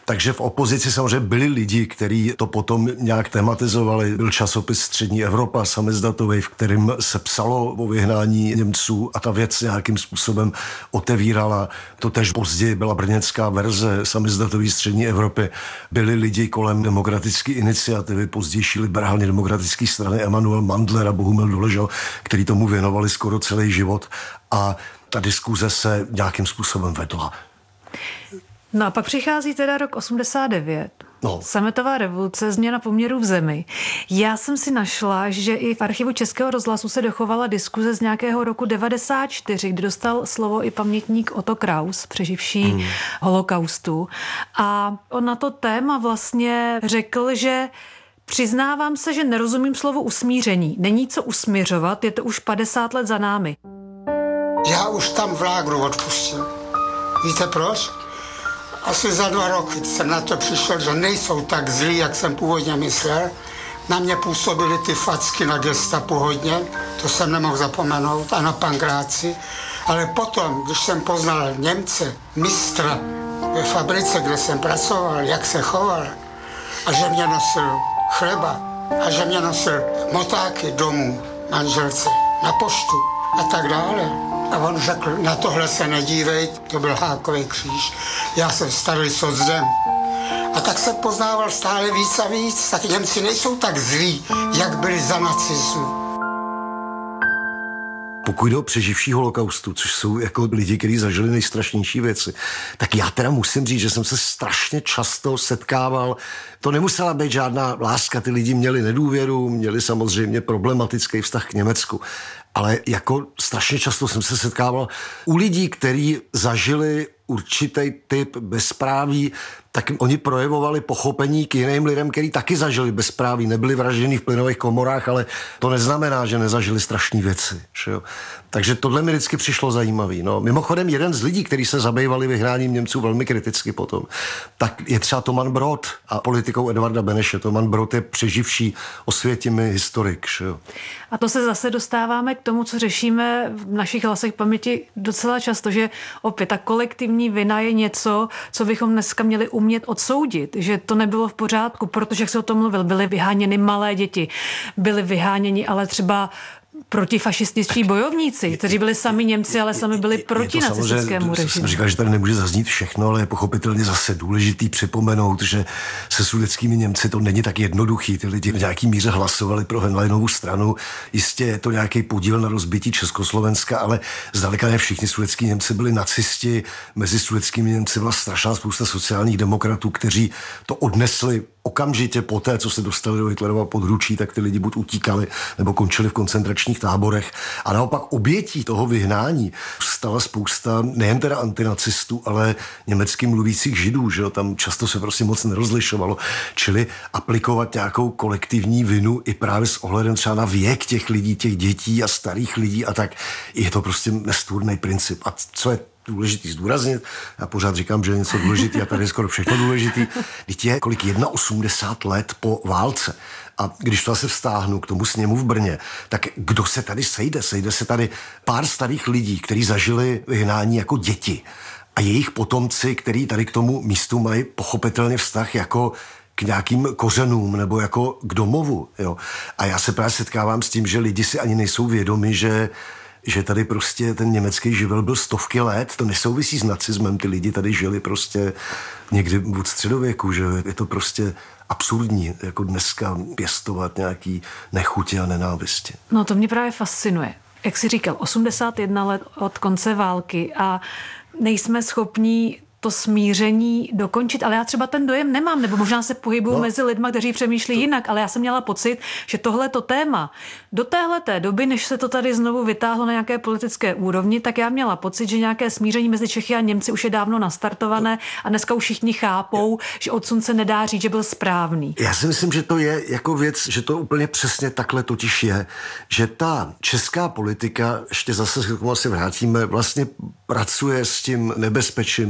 Takže v opozici samozřejmě byli lidi, kteří to potom nějak tematizovali. Byl časopis Střední Evropa, samizdatový, v kterém se psalo o vyhnání Němců a ta věc nějakým způsobem otevírala. To tež později byla brněnská verze samizdatový Střední Evropy. Byli lidi kolem demokratické iniciativy, pozdější liberálně demokratické strany Emanuel Mandler a Bohumil Doležal, který tomu věnovali skoro celý život a ta diskuze se nějakým způsobem vedla. No a pak přichází teda rok 89. No. Sametová revoluce, změna poměrů v zemi. Já jsem si našla, že i v archivu Českého rozhlasu se dochovala diskuze z nějakého roku 94, kdy dostal slovo i pamětník Otto Kraus, přeživší holokaustu. A on na to téma vlastně řekl, že přiznávám se, že nerozumím slovu usmíření. Není co usmířovat, je to už 50 let za námi. Já už tam v lágru odpustil. Víte proč? Asi za 2 roky jsem na to přišel, že nejsou tak zlí, jak jsem původně myslel. Na mě působily ty facky na gestapu hodně, to jsem nemohl zapomenout, a na Pankráci. Ale potom, když jsem poznal Němce, mistra ve fabrice, kde jsem pracoval, jak se choval, a že mě nosil chleba, a že mě nosil motáky domů, manželce, na poštu a tak dále. A on řekl, na tohle se nedívej, to byl Hákový kříž. Já jsem starý socdem. A tak jsem poznával stále víc a víc, tak Němci nejsou tak zlí, jak byli za nacismu. Pokud jde o přeživší holokaustu, což jsou jako lidi, kteří zažili nejstrašnější věci, tak já teda musím říct, že jsem se strašně často setkával. To nemusela být žádná láska, ty lidi měli nedůvěru, měli samozřejmě problematický vztah k Německu. Ale jako strašně často jsem se setkával u lidí, kteří zažili určitý typ bezpráví, tak oni projevovali pochopení k jiným lidem, kteří taky zažili bezpráví, nebyli vražděni v plynových komorách, ale to neznamená, že nezažili strašné věci. Že jo? Takže tohle mi vždycky přišlo zajímavý. No. Mimochodem, jeden z lidí, kteří se zabývali vyhnáním Němců velmi kriticky potom, tak je třeba Toman Brod a politikou Edvarda Beneše. Toman Brod je přeživší Osvětimi historik. Že jo? A to se zase dostáváme k tomu, co řešíme v našich hlasech paměti docela často, že opět ta kolektivní vina je něco, co bychom dneska měli umět odsoudit, že to nebylo v pořádku, protože, jak se o tom mluvil, byly vyháněny malé děti, byly vyháněni ale třeba protifašističtí bojovníci, kteří byli sami Němci, ale sami byli proti nacistickému režimu. Jsem říkal, že tady nemůže zaznít všechno, ale je pochopitelně zase důležitý připomenout, že se sudetskými Němci to není tak jednoduchý. Ty lidi v nějaký míře hlasovali pro Henleinovu stranu. Jistě je to nějaký podíl na rozbití Československa, ale zdaleka ne všichni sudetský Němci byli nacisti. Mezi sudetskými Němci byla strašná spousta sociálních demokratů, kteří to odnesli okamžitě poté, co se dostali do Hitlerova područí, tak ty lidi buď utíkali, nebo končili v koncentračních táborech. A naopak obětí toho vyhnání stala spousta nejen teda antinacistů, ale německy mluvících Židů, že jo? Tam často se prostě moc nerozlišovalo. Čili aplikovat nějakou kolektivní vinu i právě s ohledem třeba na věk těch lidí, těch dětí a starých lidí a tak. Je to prostě nestvůrný princip. A co je důležitý zdůraznit, já pořád říkám, že je něco důležitý a tady je skoro všechno důležitý. Teď je kolik 81 let po válce. A když to se vztáhnu k tomu sněmu v Brně, tak kdo se tady sejde? Sejde se tady pár starých lidí, kteří zažili vyhnání jako děti. A jejich potomci, kteří tady k tomu místu mají pochopitelně vztah jako k nějakým kořenům nebo jako k domovu. Jo. A já se právě setkávám s tím, že lidi si ani nejsou vědomi, že tady prostě ten německý živel byl stovky let, to nesouvisí s nacismem, ty lidi tady žili prostě někdy od středověku, že je to prostě absurdní, jako dneska pěstovat nějaký nechutě a nenávisti. No to mě právě fascinuje. Jak jsi říkal, 81 let od konce války a nejsme schopní to smíření dokončit, ale já třeba ten dojem nemám, nebo možná se pohybuju mezi lidma, kteří přemýšlí jinak, ale já jsem měla pocit, že tohleto téma do téhleté doby, než se to tady znovu vytáhlo na nějaké politické úrovni, tak já měla pocit, že nějaké smíření mezi Čechy a Němci už je dávno nastartované a dneska už všichni chápou, že odsud se nedá říct, že byl správný. Já si myslím, že to je jako věc, že to úplně přesně takhle totiž je, že ta česká politika, ještě zase k tomu asi vrátíme, vlastně pracuje s tím nebezpečím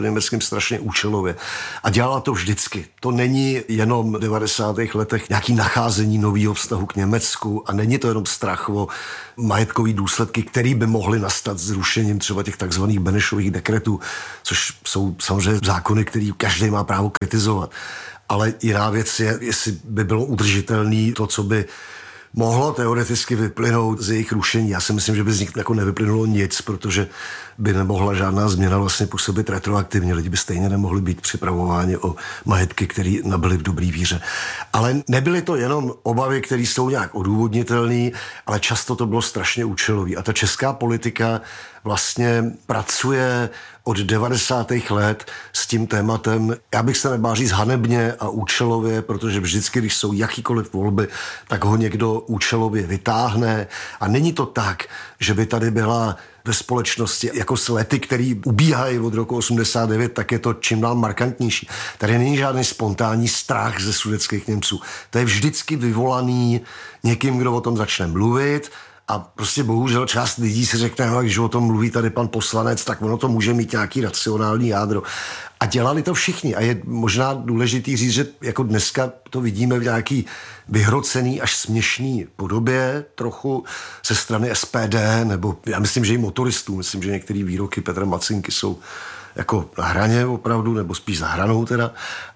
německým strašně účelově. A dělala to vždycky. To není jenom v 90. letech nějaký nacházení nového vztahu k Německu a není to jenom strach o majetkový důsledky, který by mohly nastat zrušením třeba těch takzvaných Benešových dekretů, což jsou samozřejmě zákony, který každý má právo kritizovat. Ale jiná věc je, jestli by bylo udržitelné to, co by mohlo teoreticky vyplynout z jejich rušení. Já si myslím, že by z nich jako nevyplynulo nic, protože by nemohla žádná změna vlastně působit retroaktivně. Lidi by stejně nemohli být připravováni o majetky, které nabyly v dobrý víře. Ale nebyly to jenom obavy, které jsou nějak odůvodnitelné, ale často to bylo strašně účelový. A ta česká politika vlastně pracuje od 90. let s tím tématem, já bych se nebál říct hanebně a účelově, protože vždycky, když jsou jakýkoliv volby, tak ho někdo účelově vytáhne. A není to tak, že by tady byla ve společnosti jako s lety, který ubíhají od roku 89, tak je to čím dál markantnější. Tady není žádný spontánní strach ze sudetských Němců. To je vždycky vyvolaný někým, kdo o tom začne mluvit. A prostě bohužel část lidí si řekne, no, když o tom mluví tady pan poslanec, tak ono to může mít nějaký racionální jádro. A dělali to všichni. A je možná důležitý říct, že jako dneska to vidíme v nějaký vyhrocený až směšný podobě trochu ze strany SPD, nebo já myslím, že i motoristů. Myslím, že některé výroky Petra Macinky jsou jako na hraně opravdu, nebo spíš za hranou teda.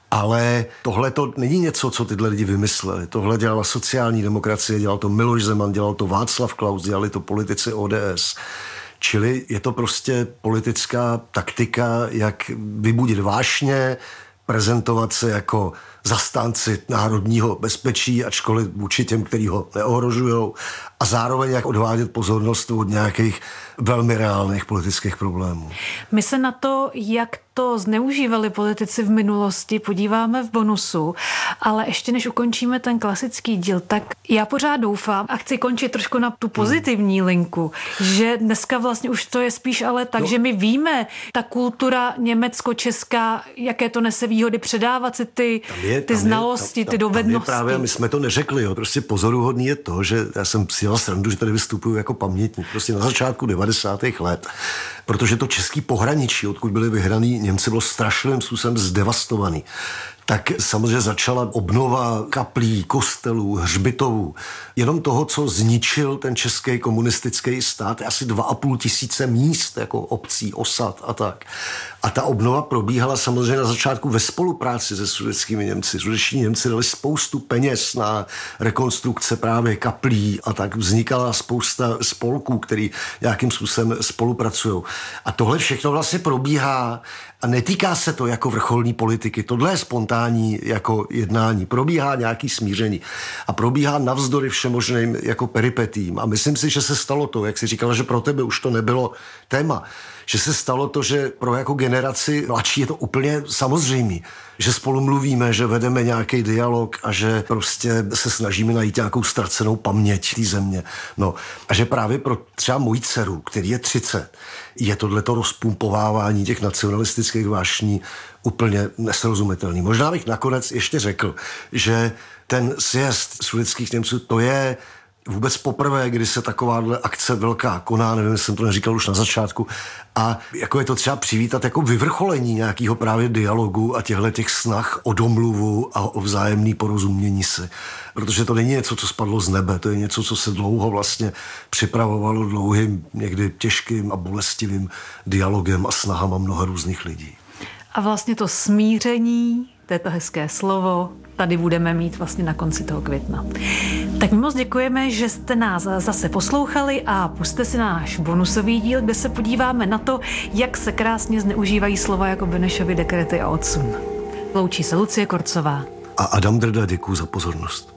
Ale tohle to není něco, co tyhle lidi vymysleli. Tohle dělala sociální demokracie, dělal to Miloš Zeman, dělal to Václav Klaus, dělali to politici ODS. Čili je to prostě politická taktika, jak vybudit vášně, prezentovat se jako zastánci národního bezpečí, ačkoliv vůči těm, který ho neohrožujou, a zároveň jak odvádět pozornost od nějakých velmi reálných politických problémů. My se na to, jak to zneužívali politici v minulosti, podíváme v bonusu, ale ještě než ukončíme ten klasický díl, tak já pořád doufám a chci končit trošku na tu pozitivní linku, že dneska vlastně už to je spíš ale tak, že my víme, ta kultura německo-česká, jaké to nese výhody, předávat si ty znalosti, ty dovednosti. Právě my jsme to neřekli, jo. Prostě pozoruhodný je to, že já jsem si dělal srandu, že tady vystupuju jako pamětník. Prostě na začátku 90. let, protože to český pohraničí, odkud byli vyhraný Němci, bylo strašlivým způsobem zdevastovaný. Tak samozřejmě začala obnova kaplí, kostelů, hřbitovů. Jenom toho, co zničil ten český komunistický stát, asi 2,5 tisíce míst, jako obcí, osad a tak. A ta obnova probíhala samozřejmě na začátku ve spolupráci se sudetskými Němci. Sudetští Němci dali spoustu peněz na rekonstrukce právě kaplí a tak vznikala spousta spolků, který nějakým způsobem spolupracují. A tohle všechno vlastně probíhá a netýká se to jako vrcholní politiky. Tohle je spontánní jako jednání. Probíhá nějaký smíření. A probíhá navzdory všemožným jako peripetím. A myslím si, že se stalo to, jak jsi říkala, že pro tebe už to nebylo téma. Že se stalo to, že pro jako generaci mladší je to úplně samozřejmé. Že spolu mluvíme, že vedeme nějaký dialog a že prostě se snažíme najít nějakou ztracenou paměť té země. No a že právě pro třeba moji dceru, který je 30, je tohleto rozpumpovávání těch nacionalistických vášní úplně nesrozumitelný. Možná bych nakonec ještě řekl, že ten sjezd sudetských Němců, to je vůbec poprvé, kdy se takováhle akce velká koná, nevím, jestli jsem to neříkal už na začátku, a jako je to třeba přivítat jako vyvrcholení nějakého právě dialogu a těch snah o domluvu a o vzájemné porozumění si. Protože to není něco, co spadlo z nebe, to je něco, co se dlouho vlastně připravovalo dlouhým, někdy těžkým a bolestivým dialogem a snahama mnoha různých lidí. A vlastně to smíření, to je to hezké slovo, tady budeme mít vlastně na konci toho května. Tak my moc děkujeme, že jste nás zase poslouchali a pusťte si náš bonusový díl, kde se podíváme na to, jak se krásně zneužívají slova jako Benešovy dekrety a odsun. Loučí se Lucie Korcová. A Adam Drda, děkuju za pozornost.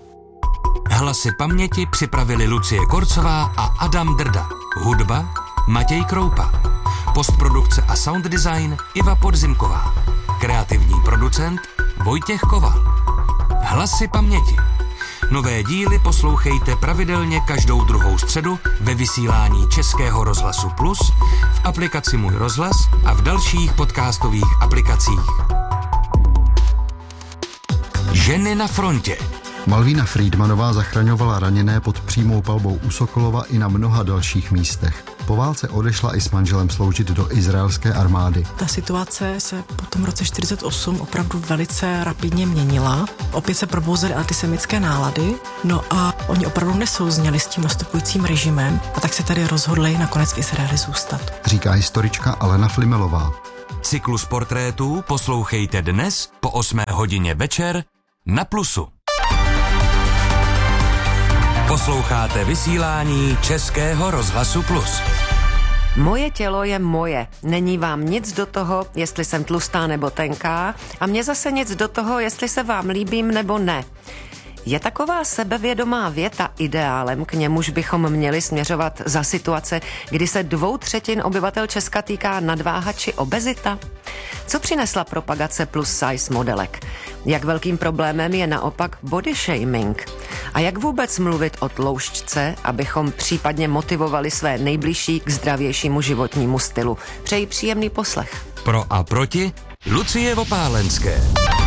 Hlasy paměti připravili Lucie Korcová a Adam Drda. Hudba Matěj Kroupa. Postprodukce a sound design Iva Podzimková. Kreativní producent Vojtěch Koval. Hlasy paměti. Nové díly poslouchejte pravidelně každou druhou středu ve vysílání Českého rozhlasu Plus, v aplikaci Můj rozhlas a v dalších podcastových aplikacích. Ženy na frontě. Malvína Friedmanová zachraňovala raněné pod přímou palbou u Sokolova i na mnoha dalších místech. Po válce odešla i s manželem sloužit do izraelské armády. Ta situace se po tom roce 48 opravdu velice rapidně měnila. Opět se probouzely antisemické nálady, no a oni opravdu nesouzněli s tím nastupujícím režimem a tak se tady rozhodli nakonec v Izraeli zůstat. Říká historička Alena Flimelová. Cyklus portrétů poslouchejte dnes po 8 hodině večer na Plusu. Posloucháte vysílání Českého rozhlasu Plus. Moje tělo je moje. Není vám nic do toho, jestli jsem tlustá nebo tenká, a mně zase nic do toho, jestli se vám líbím nebo ne. Je taková sebevědomá věta ideálem, k němuž bychom měli směřovat za situace, kdy se 2/3 obyvatel Česka týká nadváha či obezita? Co přinesla propagace plus size modelek? Jak velkým problémem je naopak body shaming? A jak vůbec mluvit o tloušťce, abychom případně motivovali své nejbližší k zdravějšímu životnímu stylu? Přeji příjemný poslech. Pro a proti Lucie Vopálenské.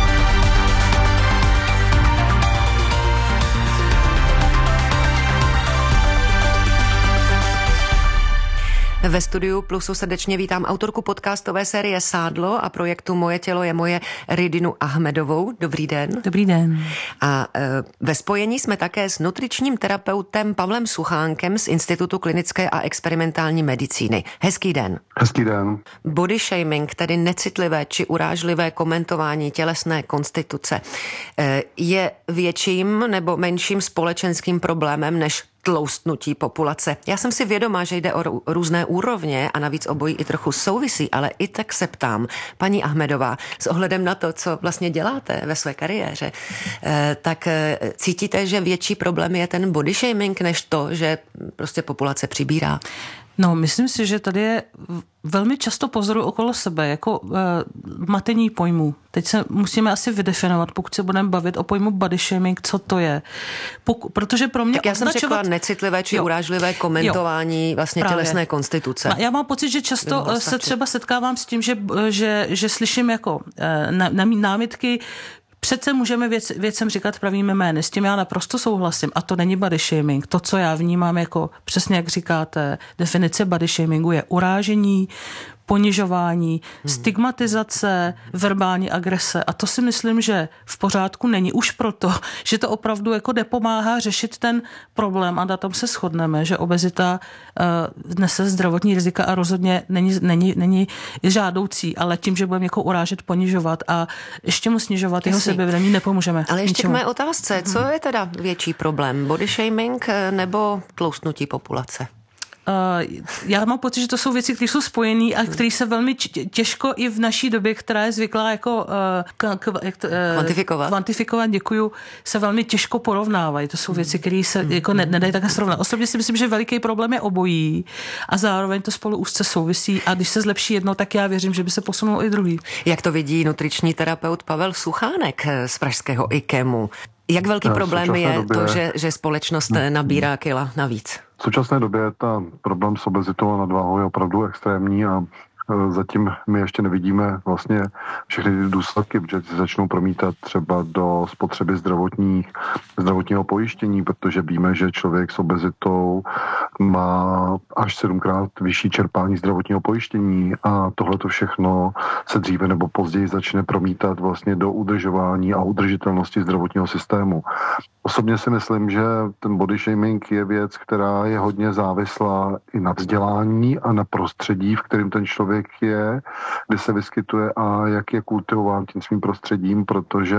Ve studiu Plusu srdečně vítám autorku podcastové série Sádlo a projektu Moje tělo je moje Ridinu Ahmedovou. Dobrý den. Dobrý den. A ve spojení jsme také s nutričním terapeutem Pavlem Suchánkem z Institutu klinické a experimentální medicíny. Hezký den. Hezký den. Body shaming, tedy necitlivé či urážlivé komentování tělesné konstituce, je větším nebo menším společenským problémem než tloustnutí populace. Já jsem si vědomá, že jde o různé úrovně a navíc obojí i trochu souvisí, ale i tak se ptám, paní Ahmedová, s ohledem na to, co vlastně děláte ve své kariéře, tak cítíte, že větší problém je ten body shaming, než to, že prostě populace přibírá? No, myslím si, že tady je velmi často pozoruji okolo sebe jako matení pojmů. Teď se musíme asi vydefinovat, pokud se budeme bavit o pojmu body shaming, co to je. Protože pro mě tak já jsem řekla necitlivé či urážlivé komentování vlastně právě tělesné konstituce. Já mám pocit, že často se třeba setkávám s tím, že slyším jako námitky. Přece můžeme věcem říkat pravými jmény, s tím já naprosto souhlasím a to není body shaming. To, co já vnímám jako, přesně jak říkáte, definice body shamingu je urážení, ponižování, stigmatizace, verbální agrese a to si myslím, že v pořádku není už proto, že to opravdu jako nepomáhá řešit ten problém a na tom se shodneme, že obezita nese zdravotní rizika a rozhodně není žádoucí, ale tím, že budeme někoho urážet, ponižovat a ještě mu snižovat jeho sebevědomí, nepomůžeme. Ale ještě ničemu. K mé otázce, co je teda větší problém, body shaming nebo tloustnutí populace? Já mám pocit, že to jsou věci, které jsou spojené a které se velmi těžko i v naší době, která je zvyklá jako kvantifikovat, děkuju, se velmi těžko porovnávají. To jsou věci, které se jako nedají takhle srovnat. Osobně si myslím, že veliký problém je obojí a zároveň to spolu úzce souvisí a když se zlepší jedno, tak já věřím, že by se posunul i druhý. Jak to vidí nutriční terapeut Pavel Suchánek z pražského IKEMu? Jak velký problém je to, že společnost nabírá kila navíc? V současné době ta problém s obezitou a nadváhou je opravdu extrémní a zatím my ještě nevidíme vlastně všechny ty důsledky, protože se začnou promítat třeba do spotřeby zdravotního pojištění, protože víme, že člověk s obezitou má až 7krát vyšší čerpání zdravotního pojištění a tohleto všechno se dříve nebo později začne promítat vlastně do udržování a udržitelnosti zdravotního systému. Osobně si myslím, že ten body shaming je věc, která je hodně závislá i na vzdělání a na prostředí, v kterém ten člověk je, kde se vyskytuje a jak je kultivován tím svým prostředím, protože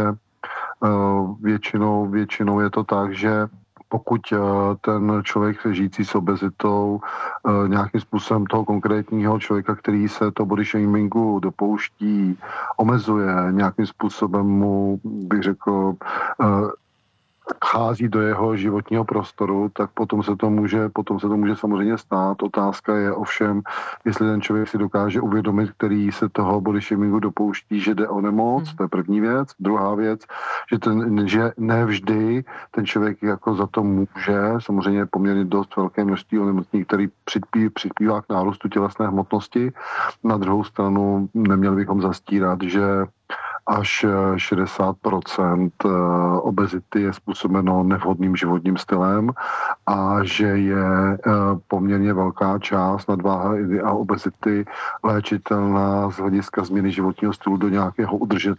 většinou je to tak, že pokud ten člověk žijící s obezitou nějakým způsobem toho konkrétního člověka, který se to body shamingu dopouští, omezuje, nějakým způsobem mu, bych řekl, chází do jeho životního prostoru, tak potom se to může samozřejmě stát. Otázka je ovšem, jestli ten člověk si dokáže uvědomit, který se toho body shamingu dopouští, že jde o nemoc, to je první věc. Druhá věc, že ne vždy ten člověk jako za to může, samozřejmě poměrně dost velké množství onemocnění, který přispívá k nárůstu tělesné hmotnosti. Na druhou stranu neměli bychom zastírat, že až 60% obezity je způsobeno nevhodným životním stylem a že je poměrně velká část nadváhy a obezity léčitelná z hlediska změny životního stylu do nějakého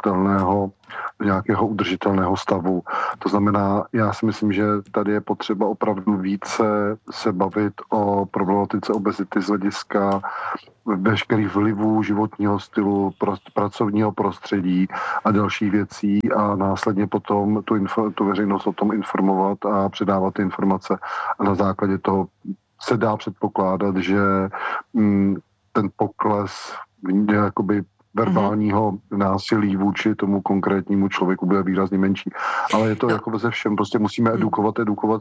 udržitelného stavu. To znamená, já si myslím, že tady je potřeba opravdu více se bavit o problematice obezity z hlediska veškerých vlivů životního stylu, pracovního prostředí a dalších věcí a následně potom tu veřejnost o tom informovat a předávat ty informace. A na základě toho se dá předpokládat, že ten pokles jakoby verbálního násilí vůči tomu konkrétnímu člověku bude výrazně menší. Ale je to jako ze všem, prostě musíme edukovat.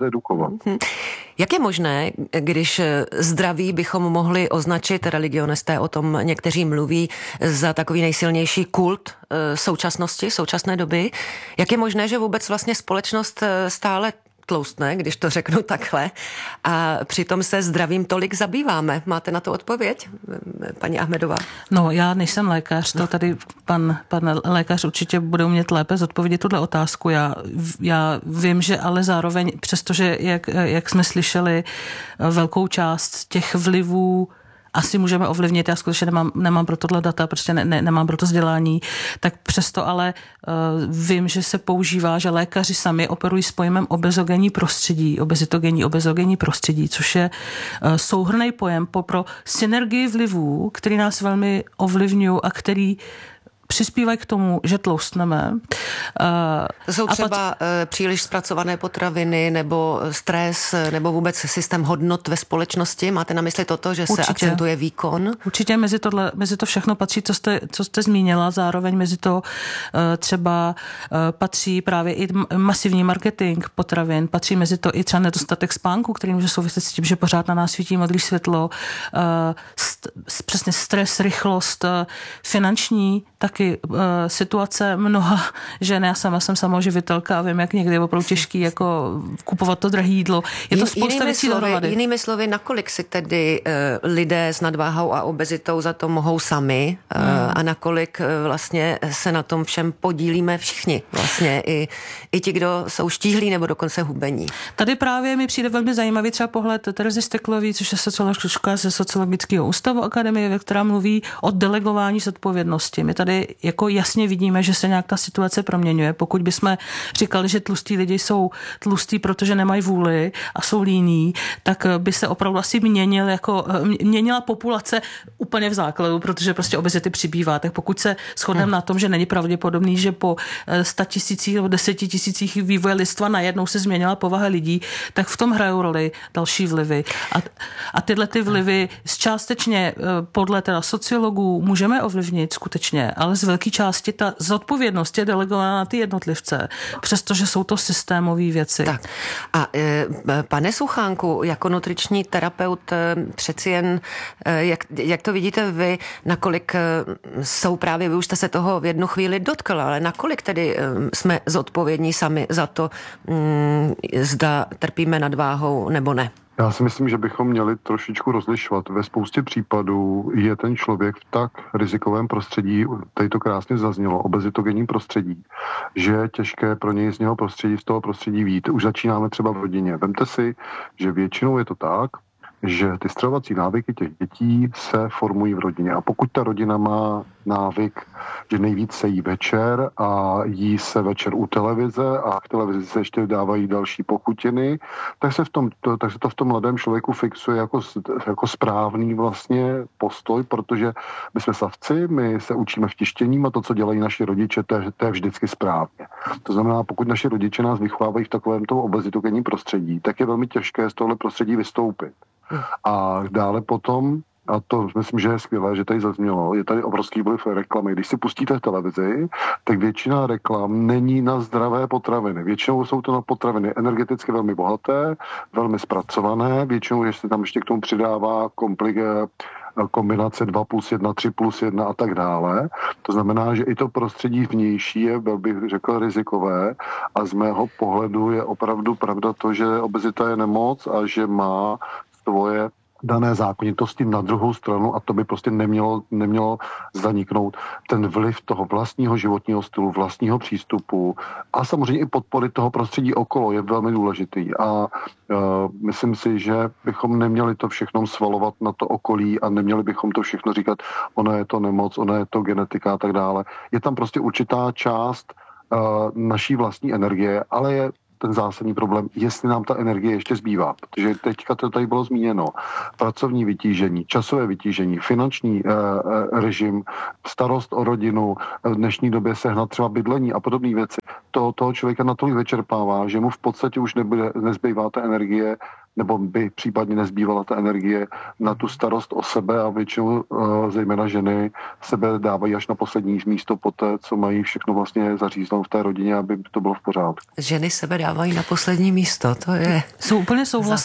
Jak je možné, když zdraví bychom mohli označit, religionisté o tom někteří mluví, za takový nejsilnější kult současné doby, jak je možné, že vůbec vlastně společnost stále tloustne, když to řeknu takhle, a přitom se zdravím tolik zabýváme. Máte na to odpověď, paní Ahmedová? No, já nejsem lékař, to tady pan lékař určitě bude umět lépe zodpovědět tuhle otázku. Já vím, že ale zároveň, přestože, jak jsme slyšeli, velkou část těch vlivů asi můžeme ovlivnit, já skutečně nemám pro tohle data, prostě nemám pro to vzdělání, tak přesto ale vím, že se používá, že lékaři sami operují s pojmem obezitogenní prostředí, což je souhrnný pojem pro synergii vlivů, který nás velmi ovlivňují a který přispívají k tomu, že tloustneme. To jsou třeba příliš zpracované potraviny, nebo stres, nebo vůbec systém hodnot ve společnosti. Máte na mysli toto, že se akcentuje výkon? Určitě mezi to všechno patří, co jste zmínila. Zároveň mezi to třeba patří právě i masivní marketing potravin. Patří mezi to i třeba nedostatek spánku, který může souviset s tím, že pořád na nás svítí modré světlo. Přesně stres, rychlost, finanční, taky situace mnoha žen. Já sama jsem samoživitelka a vím, jak někdy je opravdu těžký jako kupovat to drahé jídlo. Je to spousta věcí dohromady. Jinými slovy, nakolik si tedy lidé s nadváhou a obezitou za to mohou sami a nakolik vlastně se na tom všem podílíme všichni. Vlastně i ti, kdo jsou štíhlí nebo dokonce hubení. Tady právě mi přijde velmi zajímavý třeba pohled Terezy Steklový, což je socioložka ze Sociologického ústavu Akademie, která mluví o delegování zodpovědnosti. My tady jako jasně vidíme, že se nějak ta situace proměňuje. Pokud bychom říkali, že tlustí lidi jsou tlustí, protože nemají vůli a jsou líní, tak by se opravdu asi měnila populace úplně v základu, protože prostě obezity přibývá. Tak pokud se shodneme na tom, že není pravděpodobný, že po 100 000 nebo 10 000 vývoje lidstva najednou se změnila povaha lidí, tak v tom hrajou roli další vlivy. A tyhle ty vlivy částečně podle teda sociologů můžeme ovlivnit skutečně, ale z velké části ta zodpovědnost je delegovaná na ty jednotlivce, přestože jsou to systémové věci. Tak. A pane Suchánku, jako nutriční terapeut přeci jen, jak to vidíte vy, nakolik jsou právě, vy už jste se toho v jednu chvíli dotkla, ale nakolik tedy jsme zodpovědní sami za to, zda trpíme nadváhou nebo ne? Já si myslím, že bychom měli trošičku rozlišovat. Ve spoustě případů je ten člověk v tak rizikovém prostředí, tady to krásně zaznělo, obezitogenním prostředí, že je těžké pro něj z toho prostředí vyjít. Už začínáme třeba v rodině. Vemte si, že většinou je to tak, že ty stravovací návyky těch dětí se formují v rodině. A pokud ta rodina má návyk, že nejvíc se jí večer a jí se večer u televize a v televizi se ještě dávají další pochutiny, tak se to v tom mladém člověku fixuje jako správný vlastně postoj, protože my jsme savci, my se učíme vtištěním a to, co dělají naši rodiče, to je vždycky správně. To znamená, pokud naši rodiče nás vychovávají v takovém tom obezitogenním prostředí, tak je velmi těžké z tohle prostředí vystoupit. A dále potom, a to myslím, že je skvělé, že tady zaznělo, je tady obrovský vliv reklamy. Když si pustíte v televizi, tak většina reklam není na zdravé potraviny. Většinou jsou to na potraviny energeticky velmi bohaté, velmi zpracované, většinou ještě tam ještě k tomu přidává kombinace 2+1, 3+1 a tak dále. To znamená, že i to prostředí vnější je, bych řekl, rizikové a z mého pohledu je opravdu pravda to, že obezita je nemoc a že má svoje dané zákonitosti na druhou stranu a to by prostě nemělo zaniknout. Ten vliv toho vlastního životního stylu, vlastního přístupu a samozřejmě i podpory toho prostředí okolo je velmi důležitý a myslím si, že bychom neměli to všechno svalovat na to okolí a neměli bychom to všechno říkat, ono je to nemoc, ono je to genetika a tak dále. Je tam prostě určitá část naší vlastní energie, ale je ten zásadní problém, jestli nám ta energie ještě zbývá, protože teďka to tady bylo zmíněno. Pracovní vytížení, časové vytížení, finanční režim, starost o rodinu, v dnešní době sehnat třeba bydlení a podobné věci. Toho člověka natolik vyčerpává, že mu v podstatě už nezbývá ta energie, nebo by případně nezbývala ta energie na tu starost o sebe a většinou zejména ženy sebe dávají až na poslední místo poté, co mají všechno vlastně zařízeno v té rodině, aby to bylo v pořádku. Ženy sebe dávají na poslední místo, to je Úplně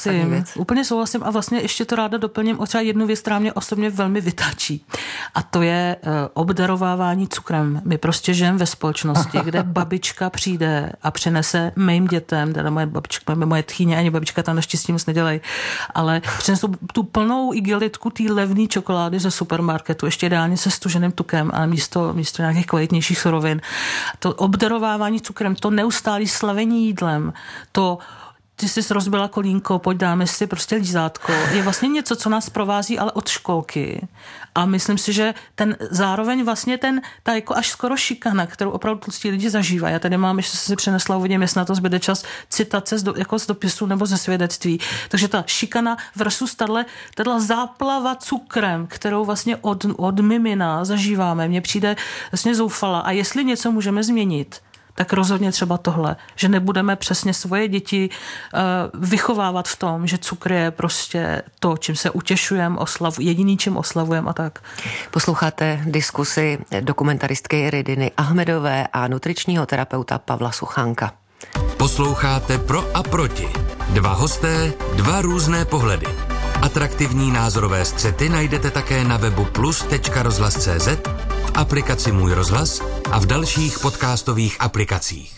souhlasím a vlastně ještě to ráda doplním o třeba jednu věc, která mě osobně velmi vytáčí. A to je obdarovávání cukrem. My prostě žijeme ve společnosti, kde babička přijde a přinese mým dětem, teda moje tchýně ani babička tam naštěstí moc nedělají, ale přinesou tu plnou igelitku té levné čokolády ze supermarketu, ještě ideálně se stuženým tukem a místo nějakých kvalitnějších surovin. To obdarovávání cukrem, to neustálé slavení jídlem, to ty jsi rozbila kolínko, pojď dáme si prostě lízátko. Je vlastně něco, co nás provází, ale od školky. A myslím si, že zároveň vlastně ta jako až skoro šikana, kterou opravdu tlustí lidi zažívají. Já tady mám, ještě si přinesla, uvidím, jestli na to zbyde čas, citace jako z dopisu nebo ze svědectví. Takže ta šikana versus tato záplava cukrem, kterou vlastně od mimina zažíváme, mně přijde vlastně zoufala. A jestli něco můžeme změnit, tak rozhodně třeba tohle, že nebudeme přesně svoje děti vychovávat v tom, že cukr je prostě to, čím se utěšujeme, jediný, čím oslavujeme a tak. Posloucháte diskusi dokumentaristky Ridiny Ahmedové a nutričního terapeuta Pavla Suchánka. Posloucháte Pro a proti. Dva hosté, dva různé pohledy. Atraktivní názorové střety najdete také na webu plus.rozhlas.cz, v aplikaci Můj rozhlas a v dalších podcastových aplikacích.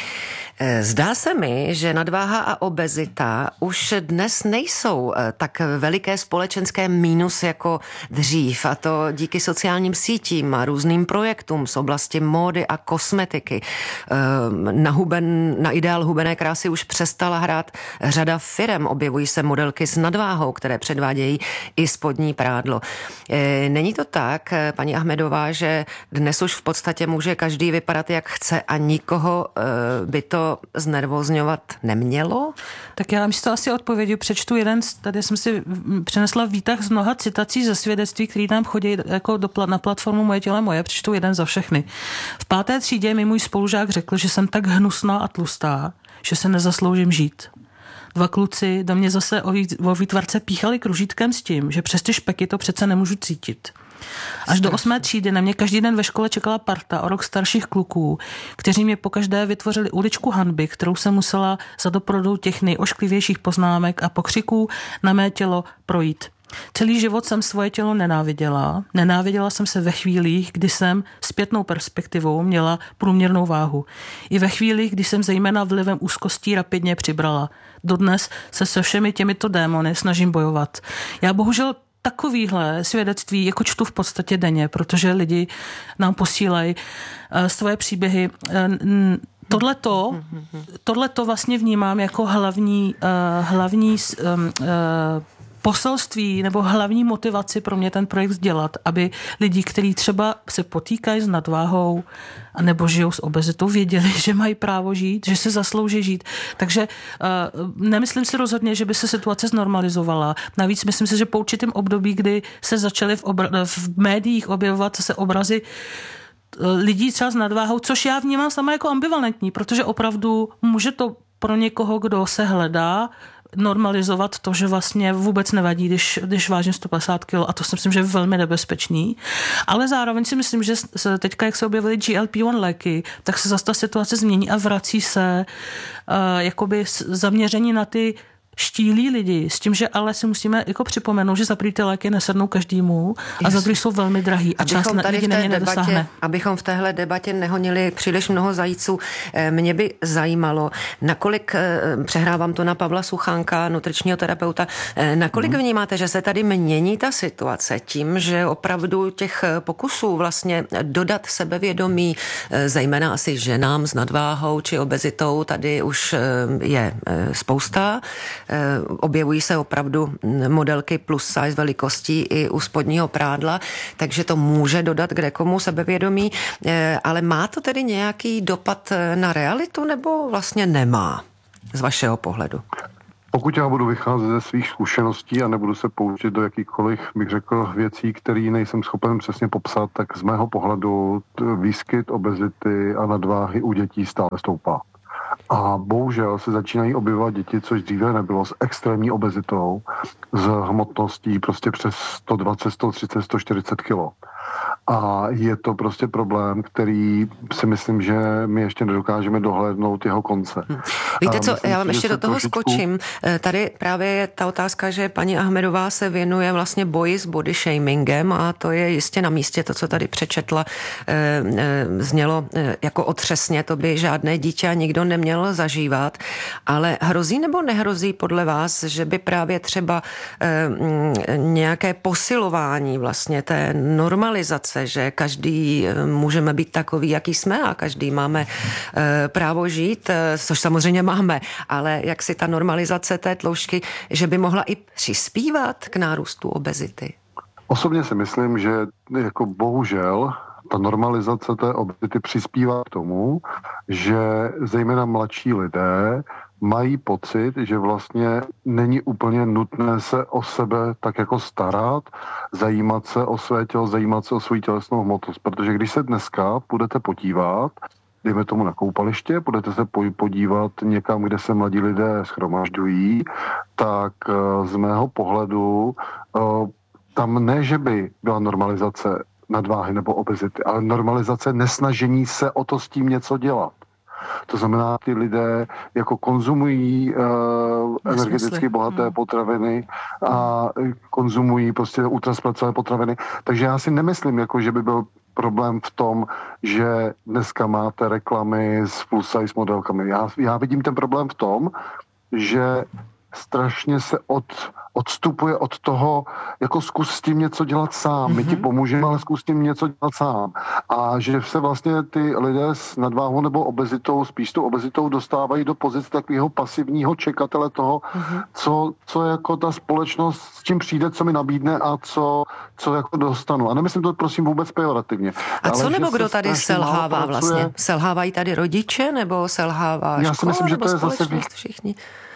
Zdá se mi, že nadváha a obezita už dnes nejsou tak veliké společenské mínus jako dřív, a to díky sociálním sítím a různým projektům z oblasti módy a kosmetiky. Na ideál hubené krásy už přestala hrát řada firem, objevují se modelky s nadváhou, které předvádějí i spodní prádlo. Není to tak, paní Ahmedová, že dnes už v podstatě může každý vypadat jak chce a nikoho by to znervozňovat nemělo? Tak já místo asi odpovědi přečtu tady jsem si přinesla výtah z mnoha citací ze svědectví, který nám chodí jako na platformu Moje tělo moje, přečtu jeden za všechny. V 5. třídě mi můj spolužák řekl, že jsem tak hnusná a tlustá, že se nezasloužím žít. 2 kluci do mě zase o výtvarce píchali kružítkem s tím, že přes ty špeky to přece nemůžu cítit. Až do 8. třídy na mě každý den ve škole čekala parta o rok starších kluků, kteří mě pokaždé vytvořili uličku hanby, kterou jsem musela za doprovodou těch nejošklivějších poznámek a pokřiků na mé tělo projít. Celý život jsem svoje tělo nenáviděla. Nenáviděla jsem se ve chvílích, kdy jsem zpětnou perspektivou měla průměrnou váhu. I ve chvílích, kdy jsem zejména vlivem úzkostí rapidně přibrala. Dodnes se všemi těmito démony snažím bojovat. Já bohužel takovýhle svědectví jako čtu v podstatě denně, protože lidi nám posílají svoje příběhy. Tohleto vlastně vnímám jako hlavní poselství nebo hlavní motivaci pro mě ten projekt dělat, aby lidi, kteří třeba se potýkají s nadváhou nebo žijou s obezitou, věděli, že mají právo žít, že se zaslouží žít. Takže nemyslím si rozhodně, že by se situace znormalizovala. Navíc myslím si, že po určitém období, kdy se začaly v médiích objevovat se obrazy lidí třeba s nadváhou, což já vnímám sama jako ambivalentní, protože opravdu může to pro někoho, kdo se hledá, normalizovat to, že vlastně vůbec nevadí, když vážím 150 kg, a to si myslím, že je velmi nebezpečný. Ale zároveň si myslím, že teďka, jak se objevily GLP-1 léky, tak se zase ta situace změní a vrací se jakoby zaměření na ty štílí lidi s tím, že ale si musíme jako připomenout, že za první ty léky nesednou každému a za druhý jsou velmi drahý a část lidí na ně nedosáhne. Abychom v téhle debatě nehonili příliš mnoho zajíců, mě by zajímalo, nakolik, přehrávám to na Pavla Suchánka, nutričního terapeuta, nakolik vnímáte, že se tady mění ta situace tím, že opravdu těch pokusů vlastně dodat sebevědomí, zejména asi ženám s nadváhou či obezitou, tady už je spousta. Objevují se opravdu modelky plus size velikostí i u spodního prádla, takže to může dodat kdekomu sebevědomí, ale má to tedy nějaký dopad na realitu nebo vlastně nemá z vašeho pohledu? Pokud já budu vycházet ze svých zkušeností a nebudu se pouštět do jakýchkoliv, bych řekl, věcí, které nejsem schopen přesně popsat, tak z mého pohledu výskyt obezity a nadváhy u dětí stále stoupá. A bohužel se začínají objevovat děti, což dříve nebylo, s extrémní obezitou, s hmotností prostě přes 120, 130, 140 kilo. A je to prostě problém, který si myslím, že my ještě nedokážeme dohlédnout jeho konce. Víte co, myslím, já vám ještě do toho skočím. Tady právě je ta otázka, že paní Ahmedová se věnuje vlastně boji s body shamingem a to je jistě na místě, to, co tady přečetla, znělo jako otřesně, to by žádné dítě a nikdo neměl zažívat, ale hrozí nebo nehrozí podle vás, že by právě třeba nějaké posilování vlastně té normalizace, že každý můžeme být takový, jaký jsme a každý máme právo žít, což samozřejmě máme, ale jak si ta normalizace té tloušťky, že by mohla i přispívat k nárůstu obezity? Osobně si myslím, že jako bohužel ta normalizace té obezity přispívá k tomu, že zejména mladší lidé mají pocit, že vlastně není úplně nutné se o sebe tak jako starat, zajímat se o své tělo, zajímat se o svou tělesnou hmotnost. Protože když se dneska budete podívat, dejme tomu na koupaliště, budete se podívat někam, kde se mladí lidé shromažďují, tak z mého pohledu tam ne, že by byla normalizace nadváhy nebo obezity, ale normalizace nesnažení se o to s tím něco dělat. To znamená, ty lidé jako konzumují energeticky bohaté potraviny a konzumují prostě ultraspracované potraviny. Takže já si nemyslím, jako, že by byl problém v tom, že dneska máte reklamy s full size modelkami. Já vidím ten problém v tom, že strašně se odstupuje od toho, jako zkus s tím něco dělat sám. My ti pomůžeme, ale zkus s tím něco dělat sám. A že se vlastně ty lidé s nadváhou nebo obezitou, spíš tou obezitou dostávají do pozice takového pasivního čekatele toho, co jako ta společnost s tím přijde, co mi nabídne a co jako dostanu. A nemyslím to prosím vůbec pejorativně. A co nebo kdo tady selhává vlastně? Selhávají tady rodiče nebo selhává škola? Já si myslím, že to je zase všichni.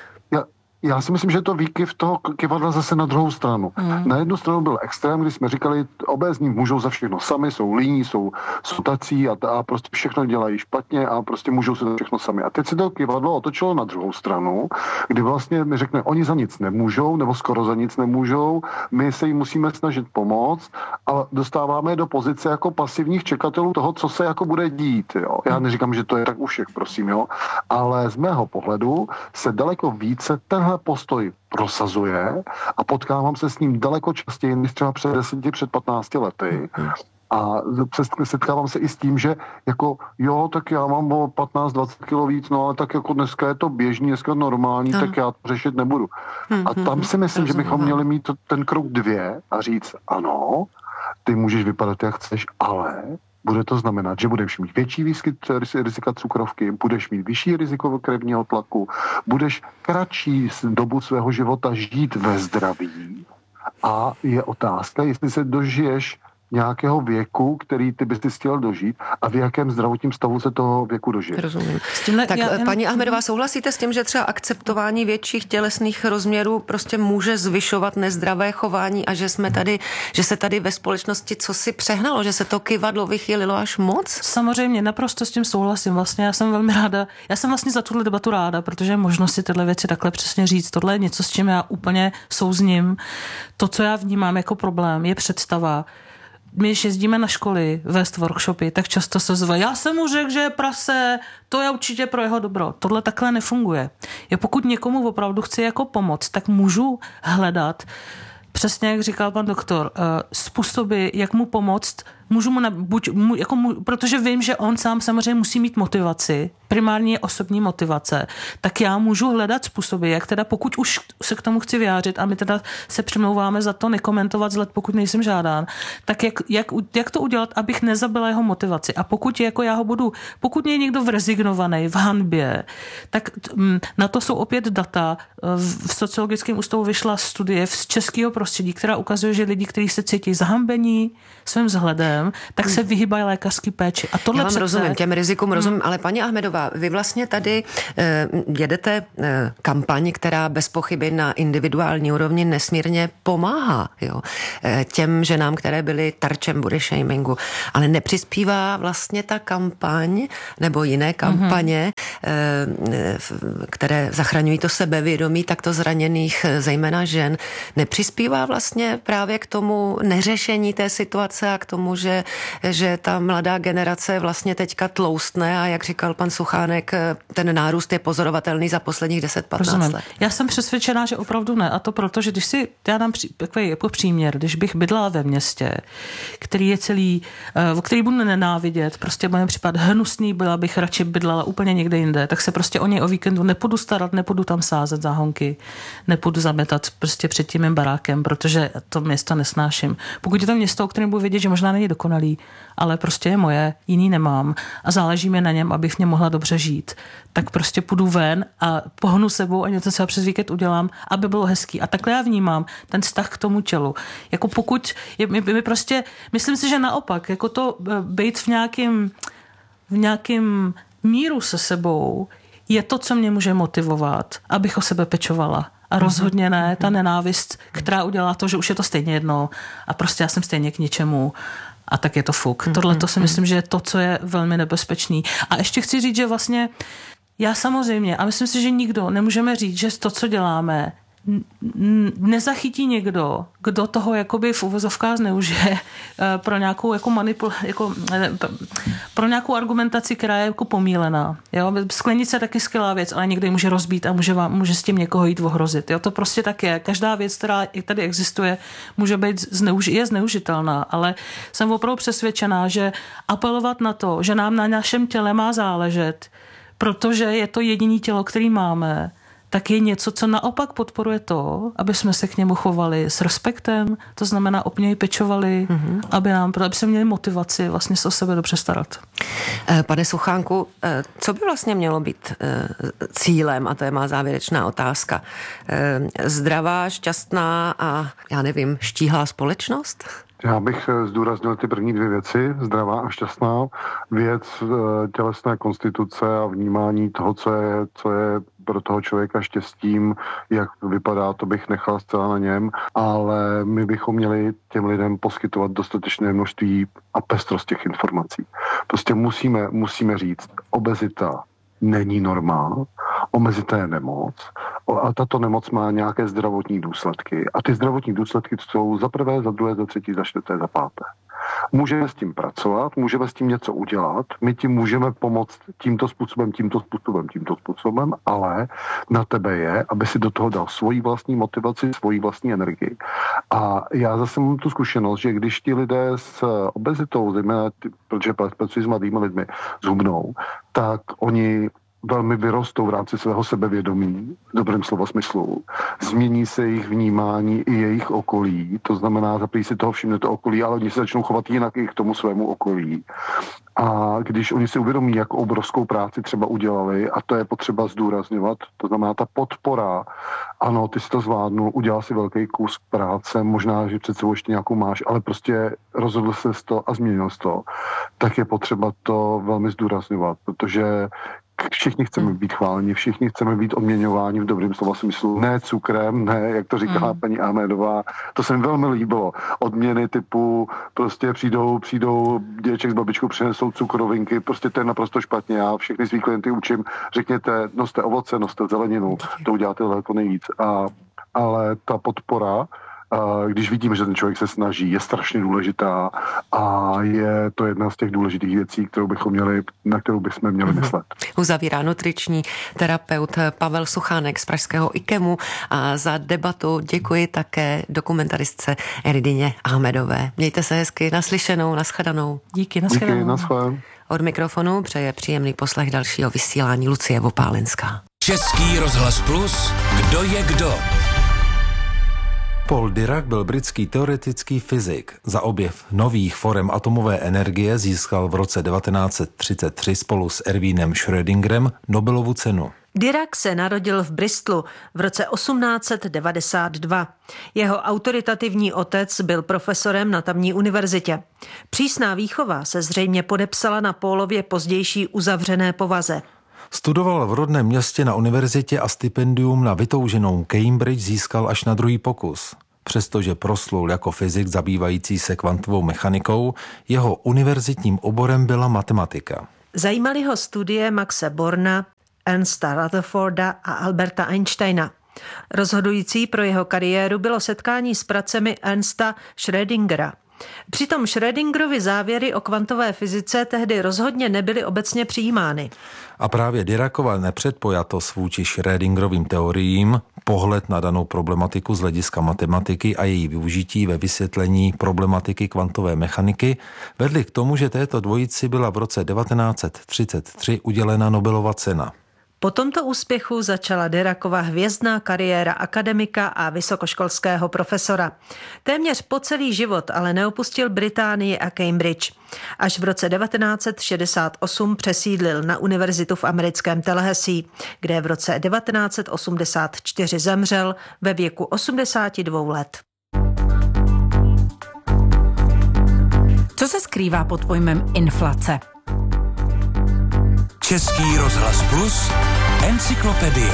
Já si myslím, že to výkyv toho kyvadla zase na druhou stranu. Na jednu stranu byl extrém, kdy jsme říkali, obézní můžou za všechno sami, jsou líní, jsou tací a prostě všechno dělají špatně a prostě můžou se to všechno sami. A teď se to kyvadlo otočilo na druhou stranu, kdy vlastně mi řekne, oni za nic nemůžou, nebo skoro za nic nemůžou, my se jim musíme snažit pomoct, ale dostáváme je do pozice jako pasivních čekatelů toho, co se jako bude dít. Jo? Já neříkám, že to je tak u všech, prosím, jo? Ale z mého pohledu se daleko více tenhle postoj prosazuje a potkávám se s ním daleko častěji než třeba před 10, před 15 lety. A setkávám se i s tím, že jako jo, tak já mám o 15-20 kilo víc, no ale tak jako dneska je to běžný, dneska normální, tak já to řešit nebudu. A tam si myslím, že bychom měli mít ten krok 2 a říct ano, ty můžeš vypadat jak chceš, ale bude to znamenat, že budeš mít větší výskyt rizika cukrovky, budeš mít vyšší riziko krevního tlaku, budeš kratší dobu svého života žít ve zdraví a je otázka, jestli se dožiješ nějakého věku, který ty bys chtěl dožít a v jakém zdravotním stavu se toho věku dožije. Rozumím. Tak paní Ahmedová, souhlasíte s tím, že třeba akceptování větších tělesných rozměrů prostě může zvyšovat nezdravé chování a že se tady ve společnosti cosi přehnalo, že se to kyvadlo vychýlilo až moc? Samozřejmě, naprosto s tím souhlasím. Vlastně já jsem velmi ráda, já jsem vlastně za tuhle debatu ráda, protože je možnost si tyhle věci takhle přesně říct. Tohle je něco, s čím já úplně souzním. To, co já vnímám jako problém, je představa, my, když jezdíme na školy, vést workshopy, tak často se zve, já jsem mu řekl, že je prase, to je určitě pro jeho dobro. Tohle takhle nefunguje. Pokud někomu opravdu chci jako pomoct, tak můžu hledat, přesně jak říkal pan doktor, způsoby, jak mu pomoct, můžu mu, protože vím, že on sám samozřejmě musí mít motivaci, primárně osobní motivace, tak já můžu hledat způsoby, jak teda, pokud už se k tomu chci vyjádřit a my teda se přimlouváme za to nekomentovat zlet, pokud nejsem žádán, tak jak to udělat, abych nezabila jeho motivaci. A pokud pokud je někdo rezignovaný v hanbě, tak na to jsou opět data. V sociologickém ústavu vyšla studie z českého prostředí, která ukazuje, že lidi, kteří se cítí zahambení svým vzhledem, tak se vyhýbají lékařský péči. A tohle já vám rozumím, těm rizikům rozumím, ale paní Ahmedová, vy vlastně tady jedete kampaň, která bez pochyby na individuální úrovni nesmírně pomáhá těm ženám, které byly terčem body shamingu, ale nepřispívá vlastně ta kampaň nebo jiné kampaně, které zachraňují to sebevědomí takto zraněných, zejména žen, nepřispívá vlastně právě k tomu neřešení té situace a k tomu, že ta mladá generace vlastně teďka tloustne a jak říkal pan Suchánek, ten nárůst je pozorovatelný za posledních 10-15 let. Já jsem přesvědčená, že opravdu ne. A to proto, že já dám takový jako příměr, když bych bydlela ve městě, který je který budu nenávidět, prostě bude případ hnusný, byla bych radši bydlela úplně někde jinde, tak se prostě o něj o víkendu nepůjdu starat, nepůjdu tam sázet záhonky, nepůjdu zametat prostě před tím mým barákem, protože to město nesnáším. Pokud je to město, o kterém budu vědět, že možná není dokonalý, ale prostě je moje, jiný nemám a záleží mi na něm, abych v něm mohla dobře žít, tak prostě půjdu ven a pohnu sebou a něco třeba přes víkend udělám, aby bylo hezký. A takhle já vnímám ten vztah k tomu tělu. Jako pokud, my prostě, myslím si, že naopak, jako to být v nějakým míru se sebou je to, co mě může motivovat, abych o sebe pečovala. A rozhodně ne ta nenávist, která udělá to, že už je to stejně jedno a prostě já jsem stejně k ničemu a tak je to fuk. Tohle to si myslím, že je to, co je velmi nebezpečný. A ještě chci říct, že vlastně já samozřejmě, a myslím si, že nikdo nemůžeme říct, že to, co děláme, nezachytí někdo, kdo toho jakoby v uvozovkách zneužije pro nějakou jako pro nějakou argumentaci, která je jako pomílená. Jo? Sklenice je taky skvělá věc, ale někdy může rozbít a může s tím někoho jít ohrozit. Jo? To prostě tak je. Každá věc, která tady existuje, může být je zneužitelná, ale jsem opravdu přesvědčená, že apelovat na to, že nám na našem těle má záležet, protože je to jediné tělo, který máme, tak je něco, co naopak podporuje to, aby jsme se k němu chovali s respektem, to znamená o něj pečovali, aby jsme měli motivaci vlastně se o sebe dobře starat. Pane Suchánku, co by vlastně mělo být cílem, a to je má závěrečná otázka, zdravá, šťastná a já nevím, štíhlá společnost? Já bych zdůraznil ty první dvě věci, zdravá a šťastná věc, tělesné konstituce a vnímání toho, co je pro toho člověka štěstím, jak vypadá, to bych nechal zcela na něm, ale my bychom měli těm lidem poskytovat dostatečné množství a pestrost těch informací. Prostě musíme říct, obezita není normál, obezita je nemoc a tato nemoc má nějaké zdravotní důsledky a ty zdravotní důsledky jsou za prvé, za druhé, za třetí, za čtvrté, za páté. Můžeme s tím pracovat, můžeme s tím něco udělat, my tím můžeme pomoct tímto způsobem, ale na tebe je, aby si do toho dal svoji vlastní motivaci, svoji vlastní energii. A já zase mám tu zkušenost, že když ti lidé s obezitou, zejména protože pracují s mladými lidmi, zhubnou, tak oni velmi vyrostou v rámci svého sebevědomí, v dobrém slova smyslu. Změní se jejich vnímání i jejich okolí, to znamená, za si toho všimne to okolí, ale oni se začnou chovat jinak i k tomu svému okolí. A když oni si uvědomí, jak obrovskou práci třeba udělali, a to je potřeba zdůrazňovat, to znamená ta podpora, ano, ty si to zvládnul, udělal si velký kus práce, možná, že před sebou ještě nějakou máš, ale prostě rozhodl se to a změnil jsi to, tak je potřeba to velmi zdůrazňovat, protože všichni chceme být chváleni, všichni chceme být odměňováni v dobrém slova smyslu. Ne cukrem, ne, jak to říkala paní Ahmedová. To se mi velmi líbilo. Odměny typu, prostě přijdou dědeček s babičkou, přinesou cukrovinky, prostě to je naprosto špatně. Já všechny svý klienty učím, řekněte, noste ovoce, noste zeleninu, to uděláte daleko nejvíc. Ale ta podpora když vidíme, že ten člověk se snaží, je strašně důležitá a je to jedna z těch důležitých věcí, na kterou bychom měli myslet. Uzavírá nutriční terapeut Pavel Suchánek z pražského IKEMu a za debatu děkuji také dokumentaristce Eridině Ahmedové. Mějte se hezky, naslyšenou, naschledanou. Díky, naschledanou. Díky, naschledanou. Od mikrofonu přeje příjemný poslech dalšího vysílání Lucie Vopálenská. Český rozhlas Plus, kdo je kdo? Paul Dirac byl britský teoretický fyzik. Za objev nových forem atomové energie získal v roce 1933 spolu s Erwinem Schrödingerem Nobelovu cenu. Dirac se narodil v Bristolu v roce 1892. Jeho autoritativní otec byl profesorem na tamní univerzitě. Přísná výchova se zřejmě podepsala na Paulově pozdější uzavřené povaze. Studoval v rodném městě na univerzitě a stipendium na vytouženou Cambridge získal až na druhý pokus. Přestože proslul jako fyzik zabývající se kvantovou mechanikou, jeho univerzitním oborem byla matematika. Zajímaly ho studie Maxe Borna, Ernsta Rutherforda a Alberta Einsteina. Rozhodující pro jeho kariéru bylo setkání s pracemi Ernsta Schrödingera. Přitom Schrödingerovy závěry o kvantové fyzice tehdy rozhodně nebyly obecně přijímány. A právě Diracova nepředpojatost vůči Schrödingerovým teoriím, pohled na danou problematiku z hlediska matematiky a její využití ve vysvětlení problematiky kvantové mechaniky vedly k tomu, že této dvojici byla v roce 1933 udělena Nobelova cena. Po tomto úspěchu začala Diracova hvězdná kariéra akademika a vysokoškolského profesora. Téměř po celý život ale neopustil Británii a Cambridge. Až v roce 1968 přesídlil na univerzitu v americkém Tallahassee, kde v roce 1984 zemřel ve věku 82 let. Co se skrývá pod pojmem inflace? Český rozhlas Plus, encyklopedie.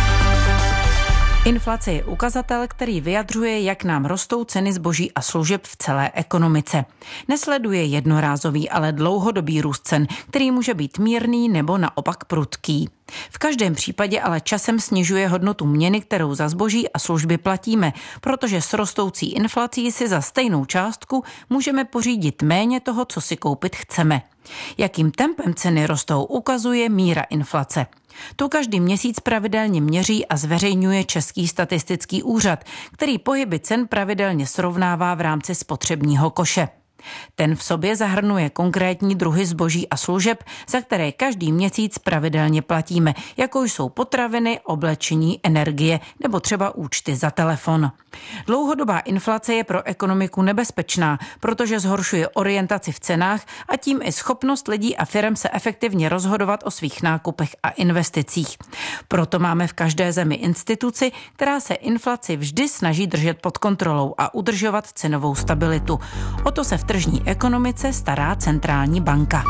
Inflace je ukazatel, který vyjadřuje, jak nám rostou ceny zboží a služeb v celé ekonomice. Nesleduje jednorázový, ale dlouhodobý růst cen, který může být mírný nebo naopak prudký. V každém případě ale časem snižuje hodnotu měny, kterou za zboží a služby platíme, protože s rostoucí inflací si za stejnou částku můžeme pořídit méně toho, co si koupit chceme. Jakým tempem ceny rostou, ukazuje míra inflace. Tu každý měsíc pravidelně měří a zveřejňuje Český statistický úřad, který pohyby cen pravidelně srovnává v rámci spotřebního koše. Ten v sobě zahrnuje konkrétní druhy zboží a služeb, za které každý měsíc pravidelně platíme, jako jsou potraviny, oblečení, energie nebo třeba účty za telefon. Dlouhodobá inflace je pro ekonomiku nebezpečná, protože zhoršuje orientaci v cenách a tím i schopnost lidí a firem se efektivně rozhodovat o svých nákupech a investicích. Proto máme v každé zemi instituci, která se inflaci vždy snaží držet pod kontrolou a udržovat cenovou stabilitu. O to se v tržní ekonomice stará centrální banka.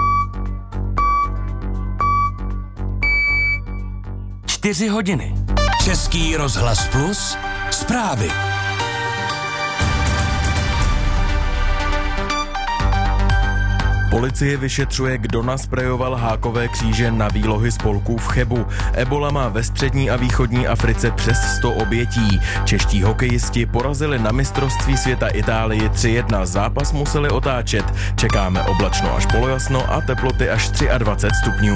4 hodiny. Český rozhlas Plus, zprávy. Policie vyšetřuje, kdo nasprejoval hákové kříže na výlohy spolků v Chebu. Ebola má ve střední a východní Africe přes 100 obětí. Čeští hokejisti porazili na mistrovství světa Itálii 3-1. Zápas museli otáčet. Čekáme oblačno až polojasno a teploty až 23 stupňů.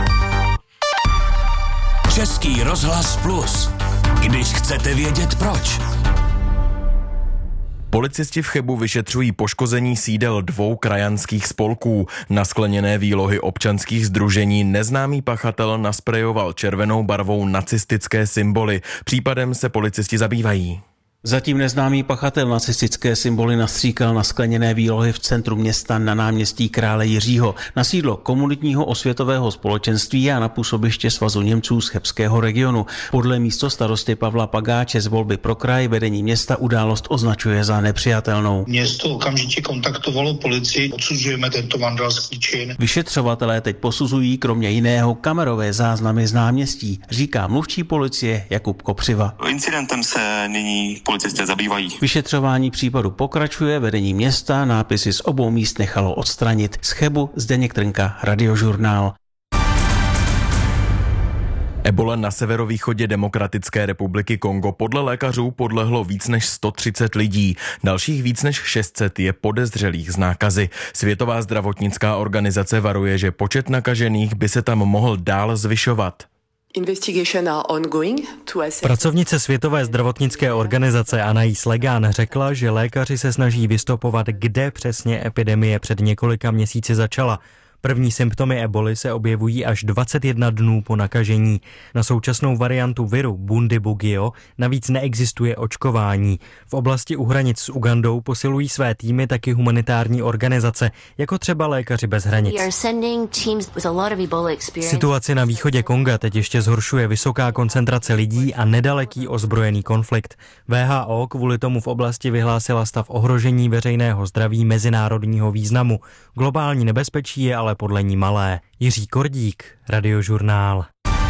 Český rozhlas Plus. Když chcete vědět proč. Policisti v Chebu vyšetřují poškození sídel 2 krajanských spolků. Na skleněné výlohy občanských sdružení neznámý pachatel nasprejoval červenou barvou nacistické symboly. Případem se policisti zabývají. Zatím neznámý pachatel nacistické symboly nastříkal na skleněné výlohy v centru města na náměstí Krále Jiřího, na sídlo komunitního osvětového společenství a na působiště Svazu Němců z chebského regionu. Podle místostarosty Pavla Pagáče z volby pro kraj vedení města událost označuje za nepřijatelnou. Město okamžitě kontaktovalo policii, odsuzujeme tento vandalský čin. Vyšetřovatelé teď posuzují kromě jiného kamerové záznamy z náměstí, říká mluvčí policie Jakub Kopřiva. Incidentem se nyní policisté zabývají. Vyšetřování případu pokračuje, vedení města nápisy z obou míst nechalo odstranit. Z Chebu Zdeněk Trnka, Radiožurnál. Ebola na severovýchodě Demokratické republiky Kongo podle lékařů podlehlo víc než 130 lidí. Dalších víc než 600 je podezřelých z nákazy. Světová zdravotnická organizace varuje, že počet nakažených by se tam mohl dál zvyšovat. Pracovnice Světové zdravotnické organizace Anaïs Legan řekla, že lékaři se snaží vystopovat, kde přesně epidemie před několika měsíci začala. První symptomy eboly se objevují až 21 dnů po nakažení. Na současnou variantu viru Bundibugyo navíc neexistuje očkování. V oblasti u hranic s Ugandou posilují své týmy taky humanitární organizace, jako třeba Lékaři bez hranic. Situaci na východě Konga teď ještě zhoršuje vysoká koncentrace lidí a nedaleký ozbrojený konflikt. WHO kvůli tomu v oblasti vyhlásila stav ohrožení veřejného zdraví mezinárodního významu. Globální nebezpečí je ale podle ní malé. Jiří Kordík, Radiožurnál.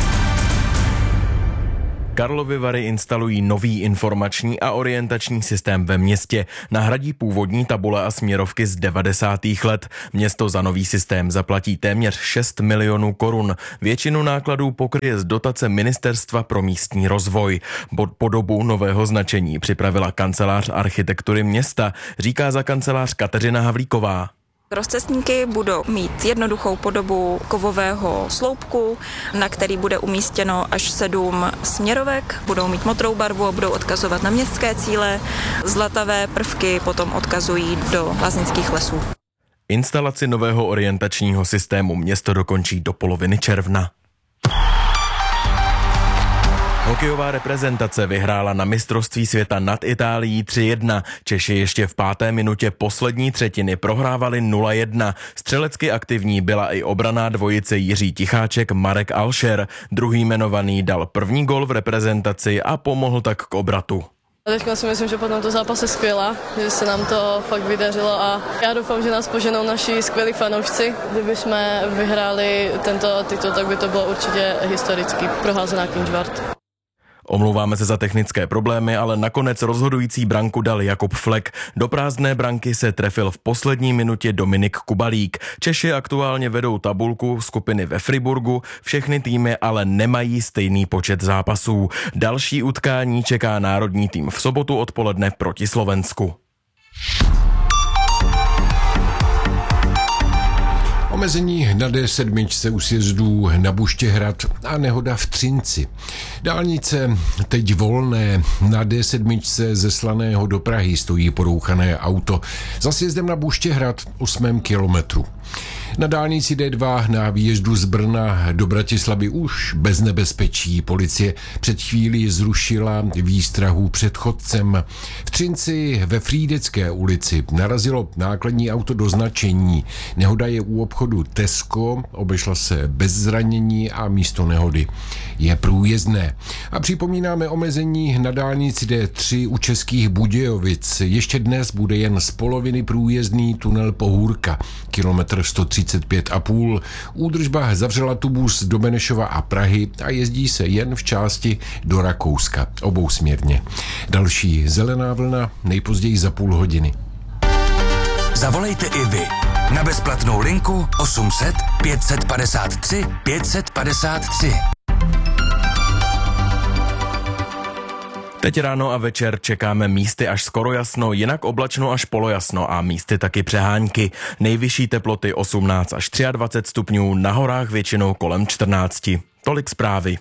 Karlovy Vary instalují nový informační a orientační systém ve městě. Nahradí původní tabule a směrovky z 90. let. Město za nový systém zaplatí téměř 6 milionů korun. Většinu nákladů pokryje z dotace Ministerstva pro místní rozvoj. Podobu nového značení připravila kancelář architektury města, říká za kancelář Kateřina Havlíková. Rozcestníky budou mít jednoduchou podobu kovového sloupku, na který bude umístěno až 7 směrovek, budou mít modrou barvu a budou odkazovat na městské cíle. Zlatavé prvky potom odkazují do Láznických lesů. Instalaci nového orientačního systému město dokončí do poloviny června. Hokejová reprezentace vyhrála na mistrovství světa nad Itálií 3-1. Češi ještě v 5. minutě poslední třetiny prohrávali 0-1. Střelecky aktivní byla i obranná dvojice Jiří Ticháček, Marek Alšer. Druhý jmenovaný dal první gol v reprezentaci a pomohl tak k obratu. Teďka si myslím, že po tomto zápase skvělá, že se nám to fakt vydařilo a já doufám, že nás poženou naši skvělí fanoušci. Kdyby jsme vyhráli tento titul, tak by to bylo určitě historicky proházená kynžvart. Omlouváme se za technické problémy, ale nakonec rozhodující branku dal Jakub Flek. Do prázdné branky se trefil v poslední minutě Dominik Kubalík. Češi aktuálně vedou tabulku skupiny ve Friburgu, všechny týmy ale nemají stejný počet zápasů. Další utkání čeká národní tým v sobotu odpoledne proti Slovensku. Omezení na D7 u sjezdů na Buštěhrad a nehoda v Třinci. Dálnice teď volné, na D7 ze Slaného do Prahy stojí porouchané auto. Za sjezdem na Buštěhrad 8. kilometru. Na dálnici D2 na výjezdu z Brna do Bratislavy už bez nebezpečí. Policie před chvílí zrušila výstrahu před chodcem. V Třinci ve Frýdecké ulici narazilo nákladní auto do značení. Nehoda je u obchodu Tesco, obešla se bez zranění a místo nehody je průjezdné. A připomínáme omezení na dálnici D3 u Českých Budějovic. Ještě dnes bude jen z poloviny průjezdný tunel Pohůrka, kilometr 135,5. Údržba zavřela tubus do Benešova a Prahy a jezdí se jen v části do Rakouska, obousměrně. Další zelená vlna nejpozději za půl hodiny. Zavolejte i vy na bezplatnou linku 800 553 553. Teď ráno a večer čekáme místy až skoro jasno, jinak oblačno až polojasno a místy taky přehánky. Nejvyšší teploty 18 až 23 stupňů, na horách většinou kolem 14. Tolik zprávy.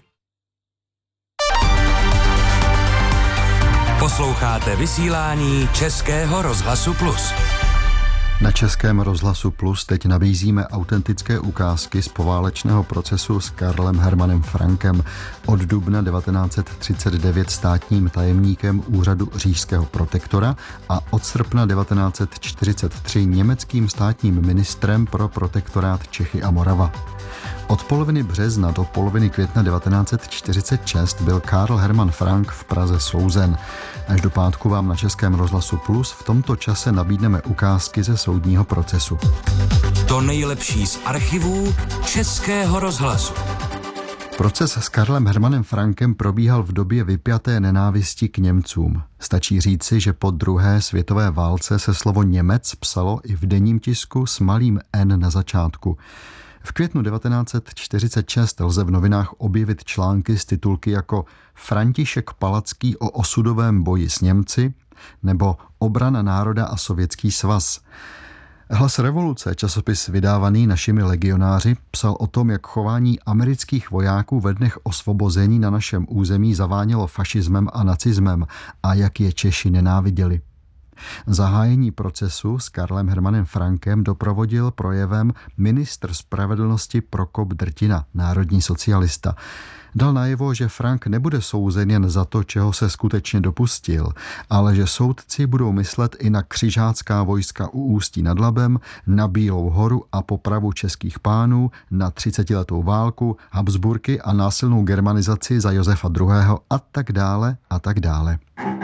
Posloucháte vysílání Českého rozhlasu Plus. Na Českém rozhlasu Plus teď nabízíme autentické ukázky z poválečného procesu s Karlem Hermanem Frankem, od dubna 1939 státním tajemníkem úřadu říšského protektora a od srpna 1943 německým státním ministrem pro protektorát Čechy a Morava. Od poloviny března do poloviny května 1946 byl Karl Hermann Frank v Praze souzen. Až do pátku vám na Českém rozhlasu Plus v tomto čase nabídneme ukázky ze soudního procesu. To nejlepší z archivů Českého rozhlasu. Proces s Karlem Hermanem Frankem probíhal v době vypjaté nenávisti k Němcům. Stačí říci, že po druhé světové válce se slovo Němec psalo i v denním tisku s malým N na začátku. V květnu 1946 lze v novinách objevit články s titulky jako František Palacký o osudovém boji s Němci nebo Obrana národa a Sovětský svaz. Hlas revoluce, časopis vydávaný našimi legionáři, psal o tom, jak chování amerických vojáků ve dnech osvobození na našem území zavánělo fašismem a nacismem a jak je Češi nenáviděli. Zahájení procesu s Karlem Hermanem Frankem doprovodil projevem ministr spravedlnosti Prokop Drtina, národní socialista. Dal najevo, že Frank nebude souzen jen za to, čeho se skutečně dopustil, ale že soudci budou myslet i na křižácká vojska u Ústí nad Labem, na Bílou horu a popravu českých pánů, na 30letou válku, Habsburky a násilnou germanizaci za Josefa II. A tak dále a tak dále.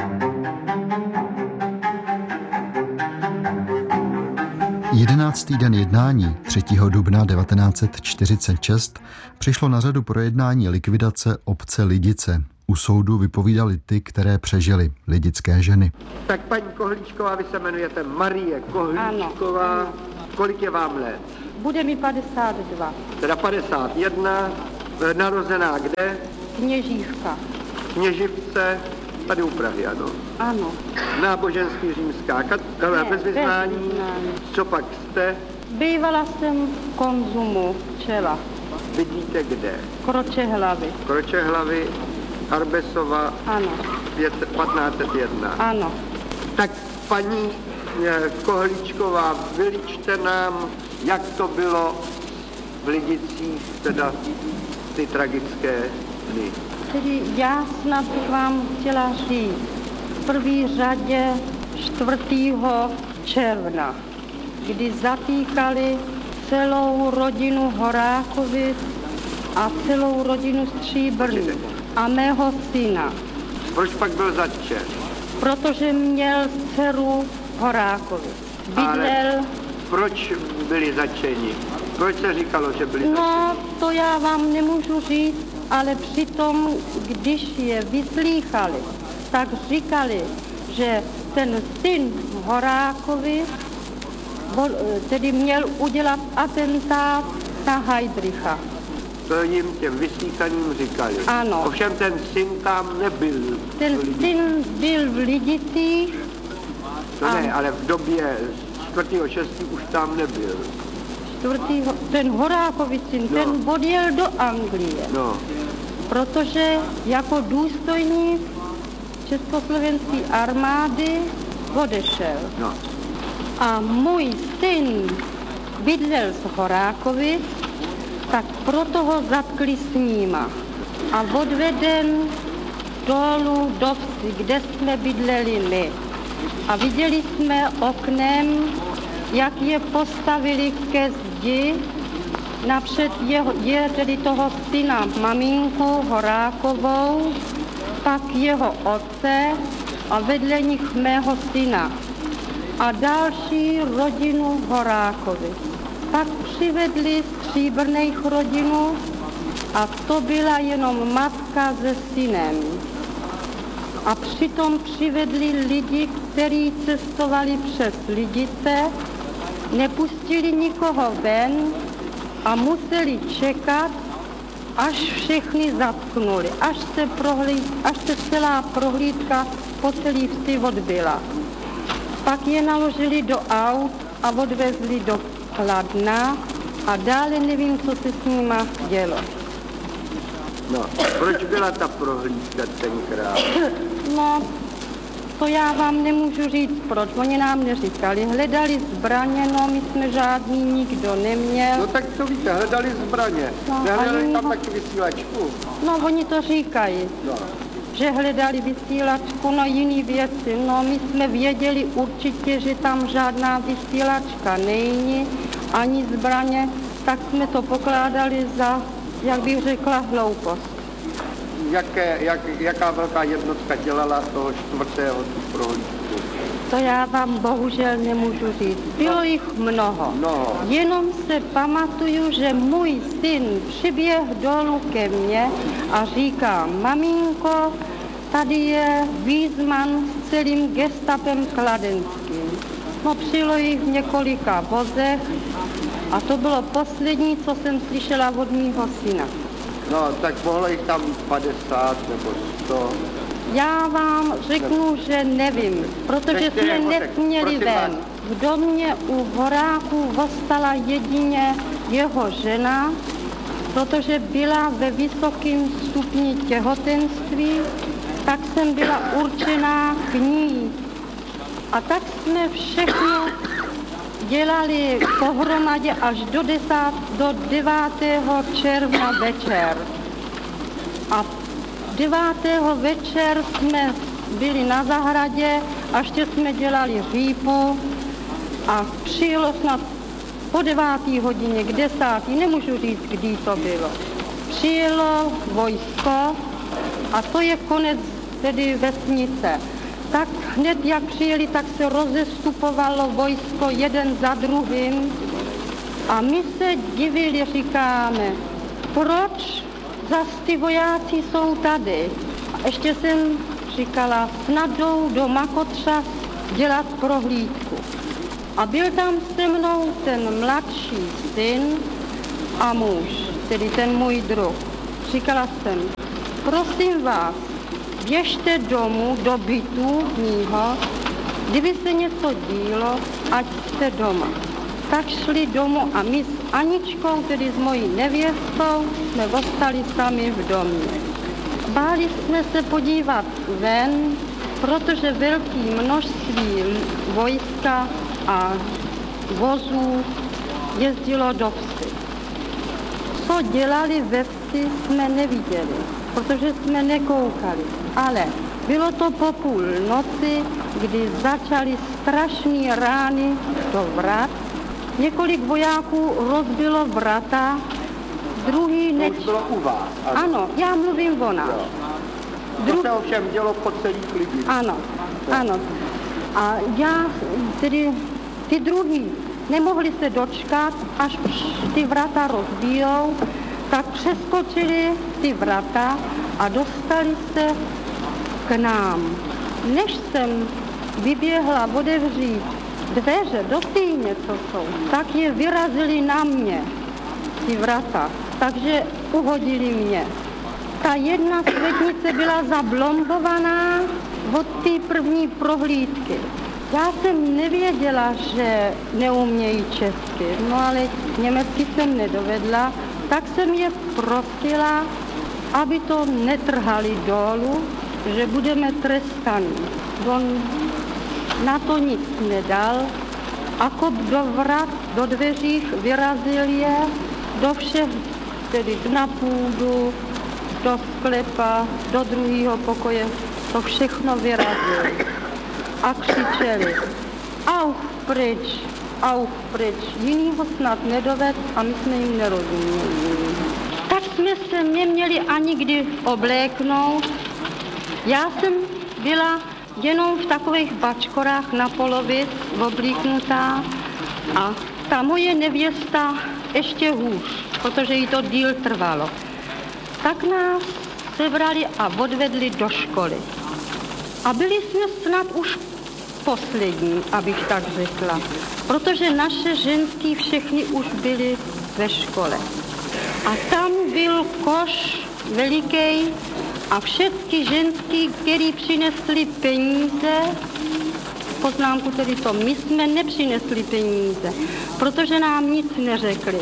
Jedenáctý den jednání 3. dubna 1946 přišlo na řadu projednání likvidace obce Lidice. U soudu vypovídali ty, které přežily, lidické ženy. Tak paní Kohlíčková, vy se jmenujete Marie Kohlíčková. Ano. Kolik je vám let? Bude mi 52. Teda 51. Narozená kde? Kněžívka. Kněživce, tady u Prahy, ano. Ano. Náboženský římská bez vyznání. Co pak jste? Bývala jsem v Konzumu včela. Bydlíte kde? Kročehlavy. Kročehlavy, Arbesova, ano. 1501. Ano. Tak paní Kohlíčková, vyličte nám, jak to bylo v Lidicích, teda ty tragické dny. Tedy já snad vám chtěla říct, v první řadě 4. června, kdy zatýkali celou rodinu Horákovic a celou rodinu Stříbrný a mého syna. Proč pak byl zatčen? Protože měl dceru Horákovic. Bydlel... Proč byli zatčeni? Proč se říkalo, že byli zatčeni? No, to já vám nemůžu říct, ale přitom, když je vyslýchali, tak říkali, že ten syn Horákovi tedy měl udělat atentát na Heydricha. To jim těm vyslýchaným říkali. Ano. Ovšem ten syn tam nebyl. Ten syn byl v Lidicích. To ne, ale v době 4.6. už tam nebyl. Ten Horákovic syn, ten odjel do Anglie. No. Protože jako důstojník československé armády odešel. No. A můj syn bydlel z Horákovic, tak proto ho zatkli s níma. A odveden dolů do vsi, kde jsme bydleli my. A viděli jsme oknem, jak je postavili ke zdi, napřed je tedy toho syna maminku Horákovou, pak jeho otce a vedle nich mého syna a další rodinu Horákovi. Pak přivedli Stříbrných rodinu a to byla jenom matka se synem. A přitom přivedli lidi, kteří cestovali přes Lidice, nepustili nikoho ven a museli čekat, až všechny zatknuli, až se celá prohlídka po celý vsi odbyla. Pak je naložili do aut a odvezli do Kladna a dále nevím, co se s nima dělo. No, proč byla ta prohlídka tenkrát? No, to já vám nemůžu říct, proč. Oni nám neříkali. Hledali zbraně, no my jsme žádný nikdo neměl. No tak to víte, hledali zbraně. No, nehledali tam taky vysílačku? No, oni to říkají. No. Že hledali vysílačku, no jiný věci. No, my jsme věděli určitě, že tam žádná vysílačka není, ani zbraně, tak jsme to pokládali za, jak bych řekla, hloupost. Jaká velká jednotka dělala toho 4. tu prohlídku? To já vám bohužel nemůžu říct. Bylo jich mnoho. Jenom se pamatuju, že můj syn přiběh dolů ke mně a říká, maminko, tady je Wiesmann s celým gestapem kladenským. No přijelo jich v několika vozech A to bylo poslední, co jsem slyšela od mýho syna. No, tak mohlo jich tam 50 nebo 100. Já vám řeknu, že nevím, protože jsme nesměli ven. V domě u Horáků ostala jedině jeho žena, protože byla ve vysokém stupni těhotenství, tak jsem byla určená k ní. A tak jsme všechno dělali pohromadě až do 9. června večer. A 9. večer jsme byli na zahradě a ještě jsme dělali hřípu a přijelo snad po 9. hodině, k 10. nemůžu říct, kdy to bylo. Přijelo vojsko a to je konec tedy vesnice. Tak hned jak přijeli, tak se rozestupovalo vojsko jeden za druhým a my se divili, říkáme, proč zas ty vojáci jsou tady. A ještě jsem říkala, snad jdou do Makotřas dělat prohlídku. A byl tam se mnou ten mladší syn a muž, tedy ten můj druh. Říkala jsem, prosím vás, běžte domů, do bytu mýho, kdyby se něco dílo, ať jste doma. Tak šli domů a my s Aničkou, tedy s mojí nevěstou, jsme ostali sami v domě. Báli jsme se podívat ven, protože velké množství vojska a vozů jezdilo do vsi. Co dělali ve vsi, jsme neviděli, protože jsme nekoukali. Ale bylo to po půlnoci, kdy začaly strašné rány do vrat. Několik vojáků rozbilo vrata, druhý neč... To už bylo u vás? Ano, já mluvím o nás. To se ovšem dělo po celých lidí. Ano, ano. A já, tedy ty druhý, nemohli se dočkat, až ty vrata rozbijou, tak přeskočili ty vrata a dostali se k nám. Než jsem vyběhla otevřít dveře do týně, co jsou, tak je vyrazili na mě, ty vrata, takže uhodili mě. Ta jedna světnice byla zablombovaná od té první prohlídky. Já jsem nevěděla, že neumějí česky, no ale německy jsem nedovedla, tak jsem je prosila, aby to netrhali dolů, že budeme trestaní. On na to nic nedal a kop do vrat, do dveřích vyrazil je do všech, tedy na půdu, do sklepa, do druhého pokoje, to všechno vyrazil. A křičeli, auf pryč, jinýho snad nedoved a my jsme jim nerozuměli. Tak jsme se neměli ani kdy obléknout. Já jsem byla jenom v takových bačkorách na polovic oblíknutá a ta moje nevěsta ještě hůř, protože jí to díl trvalo. Tak nás sebrali a odvedli do školy. A byli jsme snad už poslední, abych tak řekla, protože naše ženský všechny už byly ve škole. A tam byl koš veliký a všechny ženský, který přinesli peníze, poznámku tedy to, my jsme nepřinesli peníze, protože nám nic neřekli.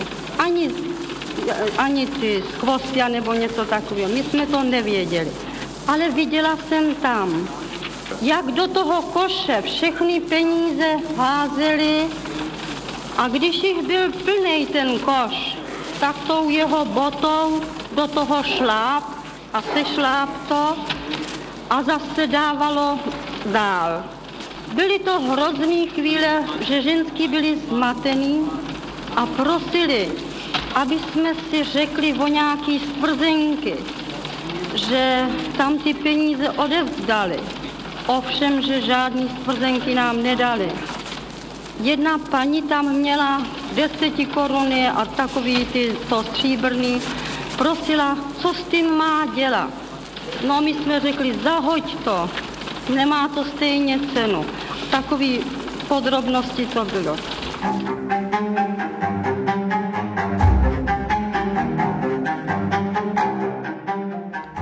Ani ty skvostia nebo něco takového. My jsme to nevěděli. Ale viděla jsem tam, jak do toho koše všechny peníze házeli a když jich byl plný ten koš, tak tou jeho botou do toho šláp a sešláp to a zase dávalo dál. Byly to hrozný chvíle, že ženský byli zmatený a prosili, aby jsme si řekli o nějaký stvrzenky, že tam ty peníze odevzdali. Ovšem, že žádný stvrzenky nám nedali. Jedna paní tam měla 10 koruny a takový ty to stříbrný. Prosila, co s tím má dělat. No my jsme řekli, zahoď to, nemá to stejně cenu. Takový podrobnosti to bylo.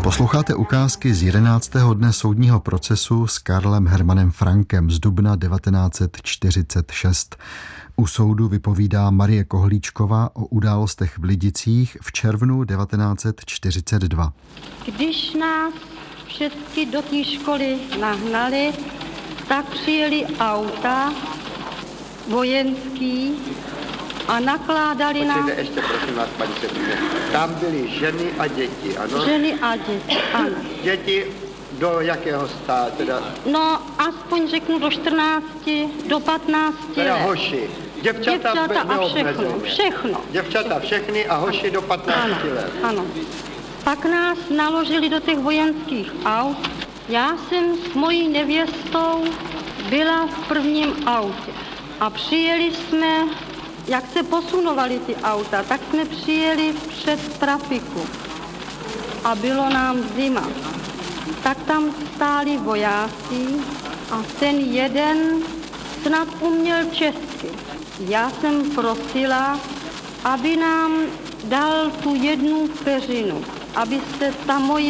Posloucháte ukázky z 11. dne soudního procesu s Karlem Hermanem Frankem z dubna 1946. U soudu vypovídá Marie Kohlíčková o událostech v Lidicích v červnu 1942. Když nás všechny do té školy nahnali, tak přijeli auta vojenský a nakládali nám... Ještě prosím vás, paní Sebíne. Tam byly ženy a děti, ano? Ženy a děti, ano. Děti do jakého státu? Teda... No, aspoň řeknu do 14, do 15 teda let. hoši. Děvčata a všechno. Děvčata všechny a hoši do 15 let. Ano. Pak nás naložili do těch vojenských aut. Já jsem s mojí nevěstou byla v prvním autě. A přijeli jsme, jak se posunovaly ty auta, tak jsme přijeli před trafiku. A bylo nám zima. Tak tam stáli vojáci a ten jeden snad uměl česky. Já jsem prosila, aby nám dal tu jednu peřinu, aby se ta moje